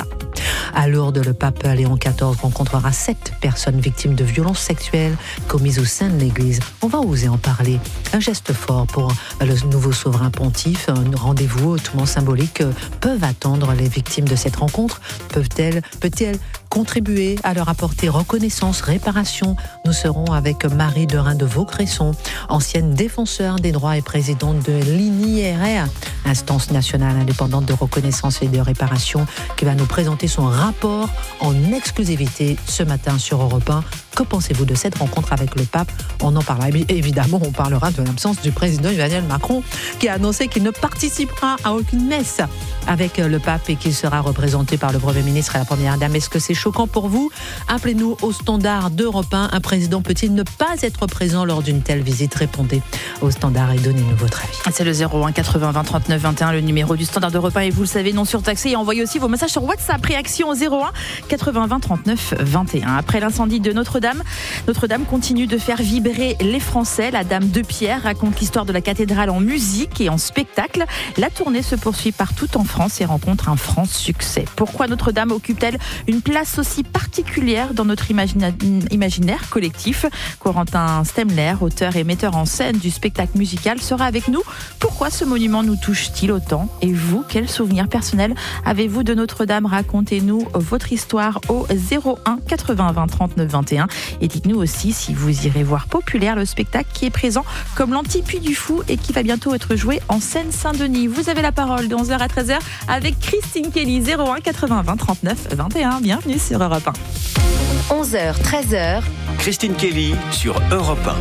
[SPEAKER 27] À Lourdes, le pape Léon XIV rencontrera 7 personnes victimes de violences sexuelles commises au sein de l'Église. On va oser en parler. Un geste fort pour le nouveau souverain pontife. Un rendez-vous hautement symbolique peuvent attendre les victimes de cette rencontre. Peut-elle contribuer à leur apporter reconnaissance, réparation? Nous serons avec Marie Derain de Vaucresson, ancienne défenseure des droits et présidente de l'INIRR, instance nationale indépendante de reconnaissance et de réparation, qui va nous présenter son rapport en exclusivité ce matin sur Europe 1. Que pensez-vous de cette rencontre avec le pape? On en parlera. Évidemment, on parlera de l'absence du président Emmanuel Macron, qui a annoncé qu'il ne participera à aucune messe avec le pape et qu'il sera représenté par le Premier ministre et la Première Dame. Est-ce que c'est choquant pour vous? Appelez-nous au standard d'Europe 1. Un président peut-il ne pas être présent lors d'une telle visite? Répondez au standard et donnez-nous votre avis.
[SPEAKER 2] C'est le 01 80 20 39 21, le numéro du standard d'Europe 1, et vous le savez, non surtaxé. Et envoyez aussi vos messages sur WhatsApp. Réaction au 01 80 20 39 21. Après l'incendie de Notre-Dame continue de faire vibrer les Français. La Dame de Pierre raconte l'histoire de la cathédrale en musique et en spectacle. La tournée se poursuit partout en France et rencontre un franc succès. Pourquoi Notre-Dame occupe-t-elle une place aussi particulière dans notre imaginaire collectif? Corentin Stemler, auteur et metteur en scène du spectacle musical, sera avec nous. Pourquoi ce monument nous touche-t-il autant? Et vous, quels souvenirs personnels avez-vous de Notre-Dame? Racontez-nous votre histoire au 01 80 20 39 21. Et dites-nous aussi si vous irez voir Populaire, le spectacle qui est présent comme l'Anti-Puy du Fou et qui va bientôt être joué en Seine-Saint-Denis. Vous avez la parole de 11h à 13h avec Christine Kelly, 01 80 20 39 21. Bienvenue sur Europe 1.
[SPEAKER 16] 11h, 13h.
[SPEAKER 20] Christine Kelly sur Europe 1.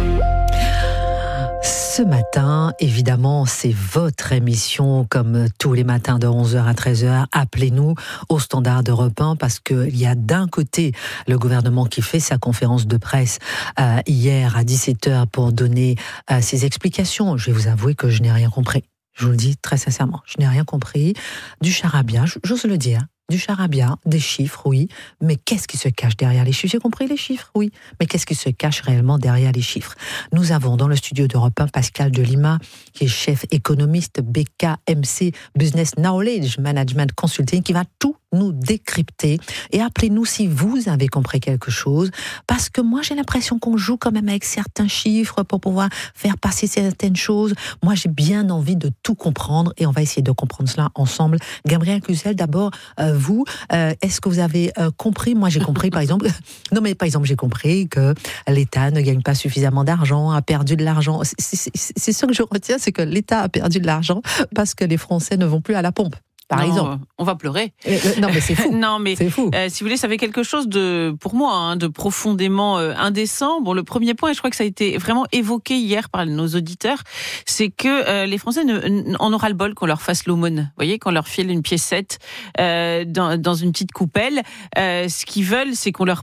[SPEAKER 27] Ce matin, évidemment, c'est votre émission, comme tous les matins de 11h à 13h. Appelez-nous au standard d'Europe 1 parce qu'il y a d'un côté le gouvernement qui fait sa conférence de presse hier à 17h pour donner ses explications. Je vais vous avouer que je n'ai rien compris. Je vous le dis très sincèrement, je n'ai rien compris. Du charabia, j'ose le dire. Du charabia, des chiffres, oui, mais qu'est-ce qui se cache derrière les chiffres? J'ai compris les chiffres, oui, mais qu'est-ce qui se cache réellement derrière les chiffres? Nous avons dans le studio d'Europe 1 Pascal Delima, qui est chef économiste BKMC Business Knowledge Management Consulting, qui va tout nous décrypter. Et appelez-nous si vous avez compris quelque chose, parce que moi j'ai l'impression qu'on joue quand même avec certains chiffres pour pouvoir faire passer certaines choses. Moi j'ai bien envie de tout comprendre et on va essayer de comprendre cela ensemble. Gabrielle Cluzel, d'abord, vous, est-ce que vous avez compris? Moi j'ai compris par exemple, j'ai compris que l'État ne gagne pas suffisamment d'argent, a perdu de l'argent. C'est ce que je retiens, c'est que l'État a perdu de l'argent parce que les Français ne vont plus à la pompe. Par exemple.
[SPEAKER 3] On va pleurer.
[SPEAKER 27] Non, mais c'est fou.
[SPEAKER 3] Non, mais
[SPEAKER 27] c'est fou.
[SPEAKER 3] Si vous voulez, ça fait quelque chose pour moi, de profondément indécent. Bon, le premier point, et je crois que ça a été vraiment évoqué hier par nos auditeurs, c'est que les Français en aura le bol qu'on leur fasse l'aumône. Vous voyez, qu'on leur file une piécette dans une petite coupelle. Ce qu'ils veulent, c'est qu'on leur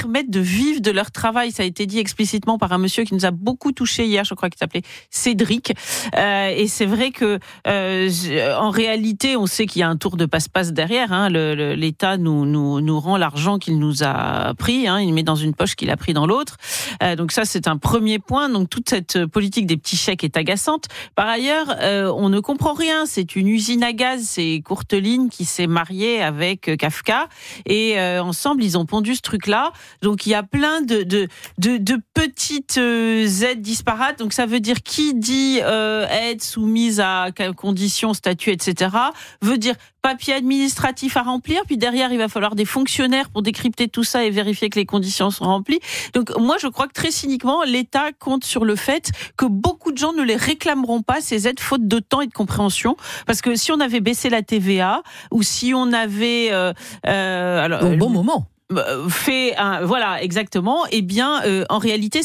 [SPEAKER 3] permettre de vivre de leur travail. Ça a été dit explicitement par un monsieur qui nous a beaucoup touché hier, je crois qu'il s'appelait Cédric. Et c'est vrai que en réalité, on sait qu'il y a un tour de passe-passe derrière. Hein. L'État nous rend l'argent qu'il nous a pris. Hein. Il met dans une poche qu'il a pris dans l'autre. Donc ça, c'est un premier point. Donc toute cette politique des petits chèques est agaçante. Par ailleurs, on ne comprend rien. C'est une usine à gaz. C'est Courteline qui s'est mariée avec Kafka. Et ensemble, ils ont pondu ce truc-là. Donc il y a plein de petites aides disparates. Donc ça veut dire qui dit aide soumise à conditions, statut, etc. veut dire papier administratif à remplir, puis derrière il va falloir des fonctionnaires pour décrypter tout ça et vérifier que les conditions sont remplies. Donc moi je crois que très cyniquement l'État compte sur le fait que beaucoup de gens ne les réclameront pas ces aides faute de temps et de compréhension, parce que si on avait baissé la TVA ou si on avait
[SPEAKER 27] au bon moment
[SPEAKER 3] voilà, exactement. Eh bien, en réalité,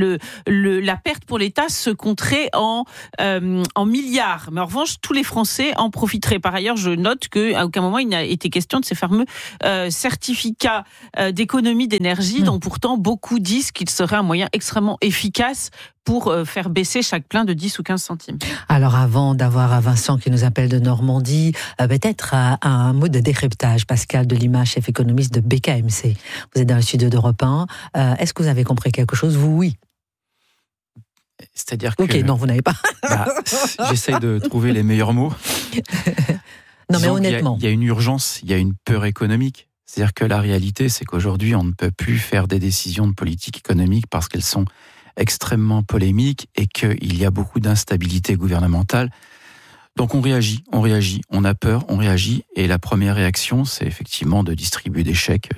[SPEAKER 3] la perte pour l'État se compterait en milliards. Mais en revanche, tous les Français en profiteraient. Par ailleurs, je note qu'à aucun moment il n'a été question de ces fameux certificats d'économie d'énergie, dont pourtant beaucoup disent qu'il serait un moyen extrêmement efficace pour faire baisser chaque plein de 10 ou 15 centimes.
[SPEAKER 27] Alors avant d'avoir Vincent qui nous appelle de Normandie, peut-être un mot de décryptage. Pascal Delima, chef économiste de BKMC. Vous êtes dans le studio d'Europe 1. Est-ce que vous avez compris quelque chose? Vous, oui.
[SPEAKER 1] C'est-à-dire que...
[SPEAKER 27] Ok, non, vous n'avez pas.
[SPEAKER 1] J'essaye de trouver les meilleurs mots.
[SPEAKER 27] Non, mais honnêtement.
[SPEAKER 1] Il y a une urgence, il y a une peur économique. C'est-à-dire que la réalité, c'est qu'aujourd'hui, on ne peut plus faire des décisions de politique économique parce qu'elles sont extrêmement polémiques et qu'il y a beaucoup d'instabilité gouvernementale. Donc on réagit, on a peur, on réagit. Et la première réaction, c'est effectivement de distribuer des chèques,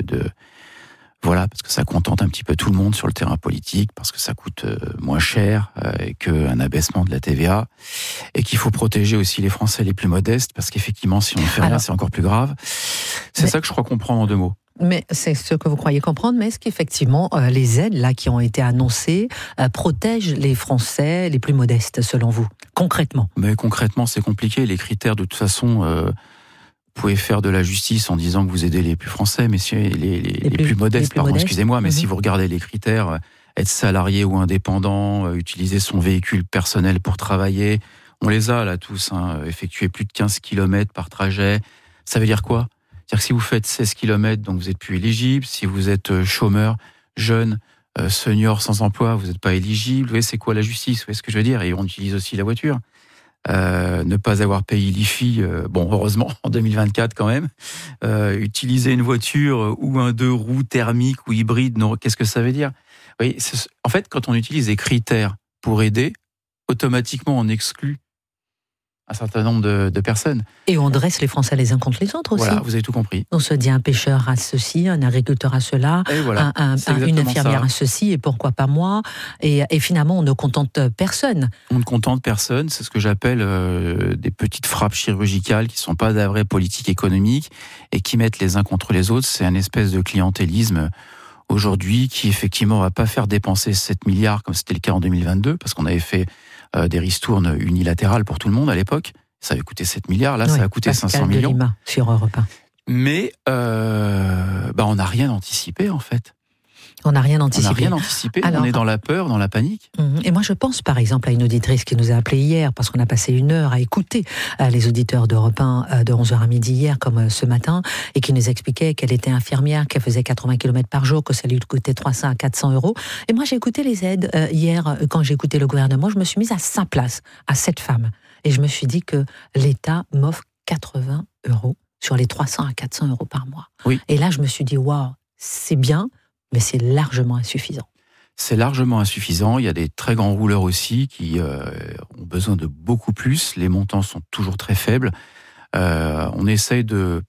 [SPEAKER 1] voilà, parce que ça contente un petit peu tout le monde sur le terrain politique, parce que ça coûte moins cher qu'un abaissement de la TVA, et qu'il faut protéger aussi les Français les plus modestes, parce qu'effectivement, si on ne fait rien, c'est encore plus grave. C'est ça que je crois comprendre en 2 mots.
[SPEAKER 27] Mais c'est ce que vous croyez comprendre, mais est-ce qu'effectivement les aides là qui ont été annoncées protègent les Français les plus modestes selon vous, concrètement?
[SPEAKER 1] Mais concrètement, c'est compliqué. Les critères, de toute façon, vous pouvez faire de la justice en disant que vous aidez les plus Français, mais si les plus modestes, excusez-moi, mais si vous regardez les critères, être salarié ou indépendant, utiliser son véhicule personnel pour travailler, on les a là tous, effectuer plus de 15 km par trajet, ça veut dire quoi? C'est-à-dire que si vous faites 16 km, donc vous êtes plus éligible. Si vous êtes chômeur, jeune, senior, sans emploi, vous n'êtes pas éligible. Vous voyez, c'est quoi la justice? Vous voyez ce que je veux dire? Et on utilise aussi la voiture. Ne pas avoir payé l'IFI, bon, heureusement, en 2024 quand même. Utiliser une voiture ou un 2 roues thermique ou hybride, non, qu'est-ce que ça veut dire? Vous voyez, en fait, quand on utilise des critères pour aider, automatiquement, on exclut un certain nombre de personnes.
[SPEAKER 27] Et on dresse les Français les uns contre les autres aussi.
[SPEAKER 1] Voilà, vous avez tout compris.
[SPEAKER 27] On se dit un pêcheur à ceci, un agriculteur à cela,
[SPEAKER 1] voilà,
[SPEAKER 27] une infirmière à ceci, et pourquoi pas moi. Et finalement, on ne contente personne.
[SPEAKER 1] On ne contente personne, c'est ce que j'appelle des petites frappes chirurgicales qui ne sont pas de la vraie politique économique et qui mettent les uns contre les autres. C'est un espèce de clientélisme aujourd'hui qui, effectivement, ne va pas faire dépenser 7 milliards comme c'était le cas en 2022, parce qu'on avait fait des ristournes unilatérales pour tout le monde à l'époque. Ça avait coûté 7 milliards, là, ça a coûté
[SPEAKER 27] Pascal
[SPEAKER 1] 500 millions.
[SPEAKER 27] Delima, sur Europe 1.
[SPEAKER 1] Mais on n'a rien anticipé, en fait.
[SPEAKER 27] On n'a rien anticipé.
[SPEAKER 1] On n'a rien anticipé, on est dans la peur, dans la panique.
[SPEAKER 27] Et moi, je pense, par exemple, à une auditrice qui nous a appelé hier, parce qu'on a passé 1 heure à écouter les auditeurs d'Europe 1 de 11h à midi hier, comme ce matin, et qui nous expliquait qu'elle était infirmière, qu'elle faisait 80 km par jour, que ça lui coûtait 300 à 400 euros. Et moi, j'ai écouté les aides hier, quand j'ai écouté le gouvernement, je me suis mise à sa place, à cette femme. Et je me suis dit que l'État m'offre 80 euros sur les 300 à 400 euros par mois.
[SPEAKER 1] Oui.
[SPEAKER 27] Et là, je me suis dit, waouh, c'est bien, mais c'est largement insuffisant.
[SPEAKER 1] C'est largement insuffisant. Il y a des très grands rouleurs aussi qui ont besoin de beaucoup plus. Les montants sont toujours très faibles. On essaye de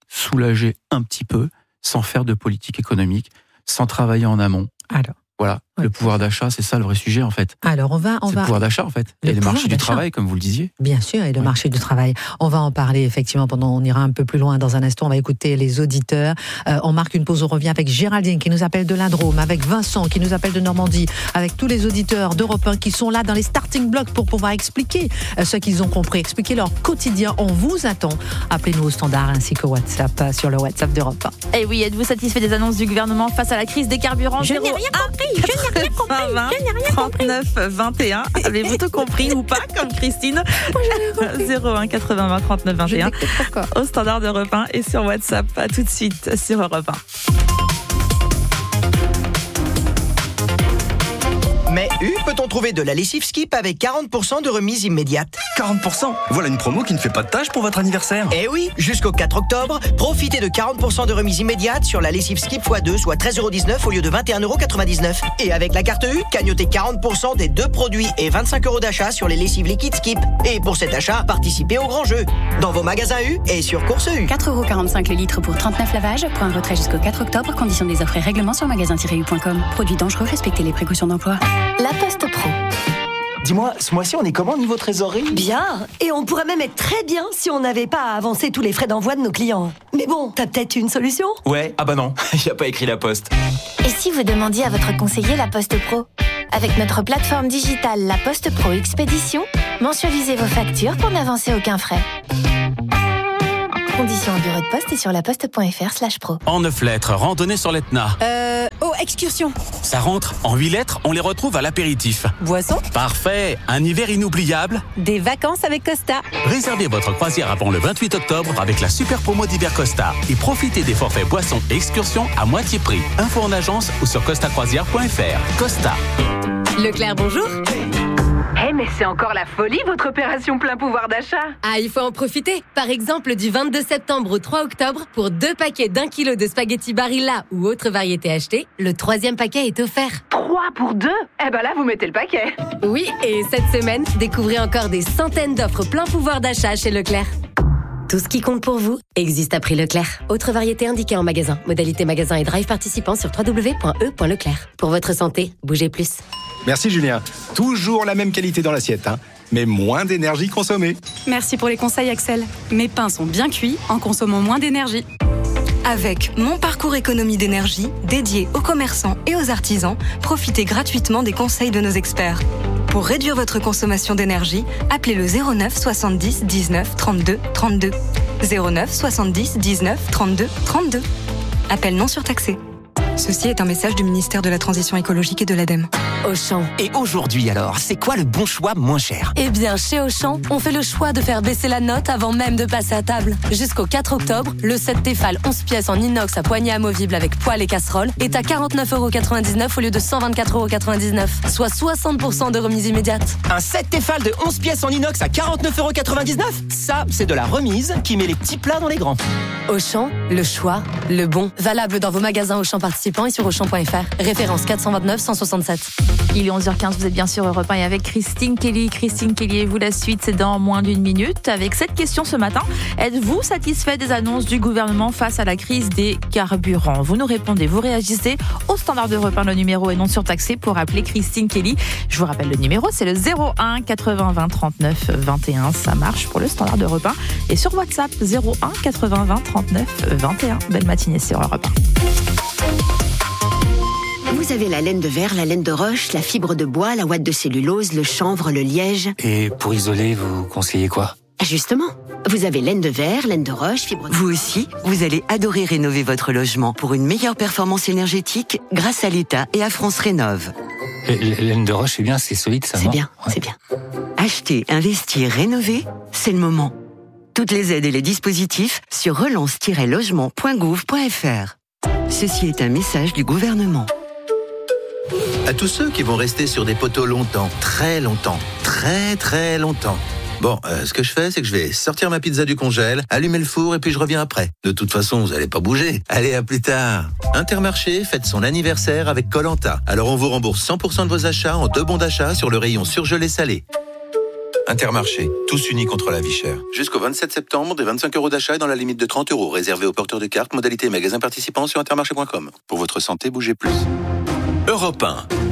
[SPEAKER 1] soulager un petit peu, sans faire de politique économique, sans travailler en amont.
[SPEAKER 27] Alors,
[SPEAKER 1] voilà. Le pouvoir d'achat, c'est ça le vrai sujet en fait.
[SPEAKER 27] Alors c'est le
[SPEAKER 1] pouvoir d'achat en fait. Et le marché du travail, comme vous le disiez.
[SPEAKER 27] Bien sûr, et le marché du travail. On va en parler effectivement on ira un peu plus loin dans un instant. On va écouter les auditeurs. On marque une pause, on revient avec Géraldine qui nous appelle de la Drôme, avec Vincent qui nous appelle de Normandie, avec tous les auditeurs d'Europe 1 qui sont là dans les starting blocks pour pouvoir expliquer ce qu'ils ont compris, expliquer leur quotidien. On vous attend. Appelez-nous au standard ainsi qu'au WhatsApp, sur le WhatsApp d'Europe 1.
[SPEAKER 2] Et oui, êtes-vous satisfait des annonces du gouvernement face à la crise des carburants?
[SPEAKER 27] Je n'ai rien compris.
[SPEAKER 2] 39 21. Avez-vous tout compris ou pas, comme Christine? 01 80 20 39 21. Au standard d'Europe 1 et sur WhatsApp. À tout de suite sur Europe 1.
[SPEAKER 25] Mais peut-on trouver de la lessive Skip avec 40% de remise immédiate?
[SPEAKER 4] 40%? Voilà une promo qui ne fait pas de tâche pour votre anniversaire.
[SPEAKER 25] Eh oui, jusqu'au 4 octobre, profitez de 40% de remise immédiate sur la lessive Skip x2, soit 13,19€ au lieu de 21,99€. Et avec la carte U, cagnotez 40% des 2 produits et 25€ d'achat sur les lessives liquides Skip. Et pour cet achat, participez au grand jeu. Dans vos magasins U et sur Course U.
[SPEAKER 8] 4,45€ le litre pour 39 lavages. Pour un retrait jusqu'au 4 octobre. Conditions des offres et règlements sur magasin-u.com. Produits dangereux, respectez les précautions d'emploi.
[SPEAKER 16] La Poste Pro.
[SPEAKER 29] Dis-moi, ce mois-ci, on est comment niveau trésorerie?
[SPEAKER 5] Bien, et on pourrait même être très bien si on n'avait pas à avancer tous les frais d'envoi de nos clients. Mais bon, t'as peut-être une solution?
[SPEAKER 29] Ouais, ah bah non, il n'y a pas écrit La Poste.
[SPEAKER 16] Et si vous demandiez à votre conseiller La Poste Pro? Avec notre plateforme digitale La Poste Pro Expédition, mensualisez vos factures pour n'avancer aucun frais. Conditions en bureau de poste et sur laposte.fr/pro.
[SPEAKER 20] En 9 lettres, randonnée sur l'Etna.
[SPEAKER 5] Excursion.
[SPEAKER 20] Ça rentre. En 8 lettres, on les retrouve à l'apéritif.
[SPEAKER 5] Boisson.
[SPEAKER 20] Parfait. Un hiver inoubliable.
[SPEAKER 5] Des vacances avec Costa.
[SPEAKER 20] Réservez votre croisière avant le 28 octobre avec la super promo d'hiver Costa. Et profitez des forfaits boissons et excursions à moitié prix. Info en agence ou sur costacroisière.fr. Costa.
[SPEAKER 5] Leclerc, bonjour.
[SPEAKER 7] Mais c'est encore la folie, votre opération plein pouvoir d'achat.
[SPEAKER 5] Ah, il faut en profiter. Par exemple, du 22 septembre au 3 octobre, pour 2 paquets d'1 kilo de spaghettis Barilla ou autre variété achetée, le 3e paquet est offert.
[SPEAKER 7] 3 pour 2? Eh ben là, vous mettez le paquet.
[SPEAKER 5] Oui, et cette semaine, découvrez encore des centaines d'offres plein pouvoir d'achat chez Leclerc. Tout ce qui compte pour vous existe à prix Leclerc. Autre variété indiquée en magasin. Modalité magasin et drive participant sur www.e.leclerc. Pour votre santé, bougez plus.
[SPEAKER 9] Merci Julien. Toujours la même qualité dans l'assiette, mais moins d'énergie consommée.
[SPEAKER 10] Merci pour les conseils Axel. Mes pains sont bien cuits en consommant moins d'énergie. Avec Mon Parcours Économie d'énergie, dédié aux commerçants et aux artisans, profitez gratuitement des conseils de nos experts. Pour réduire votre consommation d'énergie, appelez le 09 70 19 32 32. 09 70 19 32 32. Appel non surtaxé. Ceci est un message du ministère de la Transition écologique et de l'ADEME.
[SPEAKER 18] Auchan. Et aujourd'hui alors, c'est quoi le bon choix moins cher?
[SPEAKER 5] Eh bien, chez Auchan, on fait le choix de faire baisser la note avant même de passer à table. Jusqu'au 4 octobre, le set Tefal 11 pièces en inox à poignée amovible avec poêle et casserole est à 49,99€ au lieu de 124,99€, soit 60% de remise immédiate.
[SPEAKER 18] Un set Tefal de 11 pièces en inox à 49,99€? Ça, c'est de la remise qui met les petits plats dans les grands.
[SPEAKER 5] Auchan, le choix, le bon. Valable dans vos magasins Auchan participants et sur Auchan.fr. Référence 429 167.
[SPEAKER 2] Il est 11h15, vous êtes bien sûr Europe 1 et avec Christine Kelly. Christine Kelly et vous, la suite, c'est dans moins d'une minute. Avec cette question ce matin, êtes-vous satisfait des annonces du gouvernement face à la crise des carburants? Vous nous répondez, vous réagissez au standard d'Europe 1, le numéro est non surtaxé pour appeler Christine Kelly. Je vous rappelle le numéro, c'est le 01 80 20 39 21. Ça marche pour le standard d'Europe 1 et sur WhatsApp 01 80 20 39 21. Belle matinée sur Europe 1.
[SPEAKER 11] Vous avez la laine de verre, la laine de roche, la fibre de bois, la ouate de cellulose, le chanvre, le liège.
[SPEAKER 12] Et pour isoler, vous conseillez quoi?
[SPEAKER 11] Justement, vous avez laine de verre, laine de roche, fibre de...
[SPEAKER 13] Vous aussi, vous allez adorer rénover votre logement pour une meilleure performance énergétique grâce à l'État et à France Rénov'.
[SPEAKER 12] Laine de roche, c'est bien, c'est solide, ça,
[SPEAKER 11] c'est
[SPEAKER 12] non?
[SPEAKER 11] Bien, ouais. C'est bien.
[SPEAKER 13] Acheter, investir, rénover, c'est le moment. Toutes les aides et les dispositifs sur relance-logement.gouv.fr. Ceci est un message du gouvernement.
[SPEAKER 14] À tous ceux qui vont rester sur des poteaux longtemps, très longtemps, très très longtemps. Bon, ce que je fais, c'est que je vais sortir ma pizza du congèle, allumer le four et puis je reviens après. De toute façon, vous allez pas bouger. Allez, à plus tard. Intermarché fête son anniversaire avec Koh-Lanta. Alors on vous rembourse 100% de vos achats en 2 bons d'achat sur le rayon surgelé salé. Intermarché, tous unis contre la vie chère. Jusqu'au 27 septembre, des 25€ d'achat et dans la limite de 30€, réservé aux porteurs de cartes, modalité magasin participant sur intermarché.com. Pour votre santé, bougez plus.
[SPEAKER 20] Europe 1.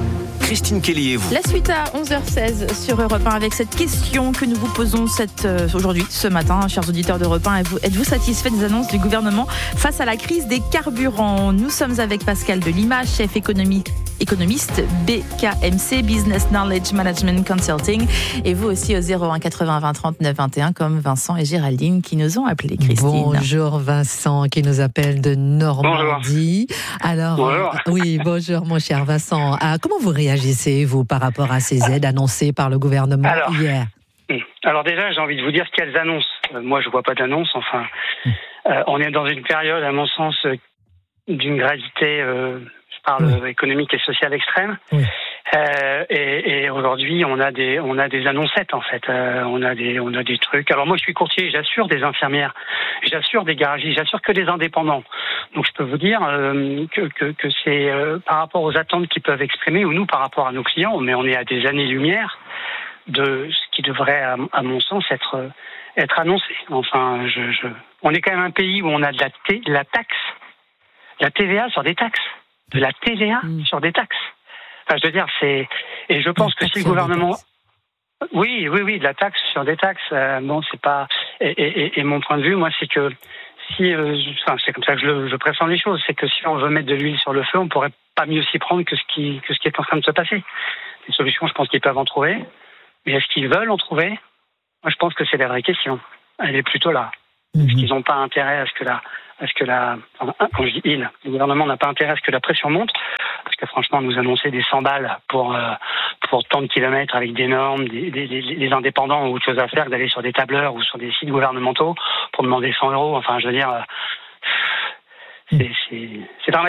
[SPEAKER 23] Christine Kelly et vous.
[SPEAKER 2] La suite à 11h16 sur Europe 1 avec cette question que nous vous posons aujourd'hui, ce matin, chers auditeurs d'Europe 1. Êtes-vous satisfait des annonces du gouvernement face à la crise des carburants? Nous sommes avec Pascal Delima, chef économiste BKMC, Business Knowledge Management Consulting. Et vous aussi au 01 80 20 39 21 comme Vincent et Géraldine qui nous ont appelés, Christine.
[SPEAKER 27] Bonjour Vincent qui nous appelle de Normandie. Alors,
[SPEAKER 6] bonjour.
[SPEAKER 27] Oui, bonjour mon cher Vincent. Comment vous réagissez, vous, par rapport à ces aides annoncées par le gouvernement hier?
[SPEAKER 6] Alors déjà, j'ai envie de vous dire quelles annonces. Moi, je vois pas d'annonces. Enfin, on est dans une période, à mon sens, d'une gravité, économique et sociale extrême. Oui. Et aujourd'hui, on a des annoncettes en fait. On a des trucs. Alors moi, je suis courtier, j'assure des infirmières, j'assure des garagistes, j'assure que des indépendants. Donc je peux vous dire que c'est par rapport aux attentes qu'ils peuvent exprimer ou nous par rapport à nos clients, mais on est à des années-lumière de ce qui devrait, à mon sens, être annoncé. Enfin, on est quand même un pays où on a de la taxe, la TVA sur des taxes, de la TVA sur des taxes. Enfin, je veux dire, et je pense que si le gouvernement, oui, de la taxe sur des taxes, c'est pas. Et mon point de vue, moi, c'est que si, c'est comme ça que je pressens les choses, c'est que si on veut mettre de l'huile sur le feu, on pourrait pas mieux s'y prendre que ce qui est en train de se passer. Des solutions, je pense qu'ils peuvent en trouver, mais est-ce qu'ils veulent en trouver? Moi, je pense que c'est la vraie question. Elle est plutôt là. Est-ce qu'ils n'ont pas intérêt à ce que quand je dis le gouvernement n'a pas intérêt à ce que la pression monte, parce que franchement, nous annoncer des 100 balles pour tant de kilomètres avec des normes, les indépendants ont autre chose à faire que d'aller sur des tableurs ou sur des sites gouvernementaux pour demander 100 €. Enfin, je veux dire, c'est un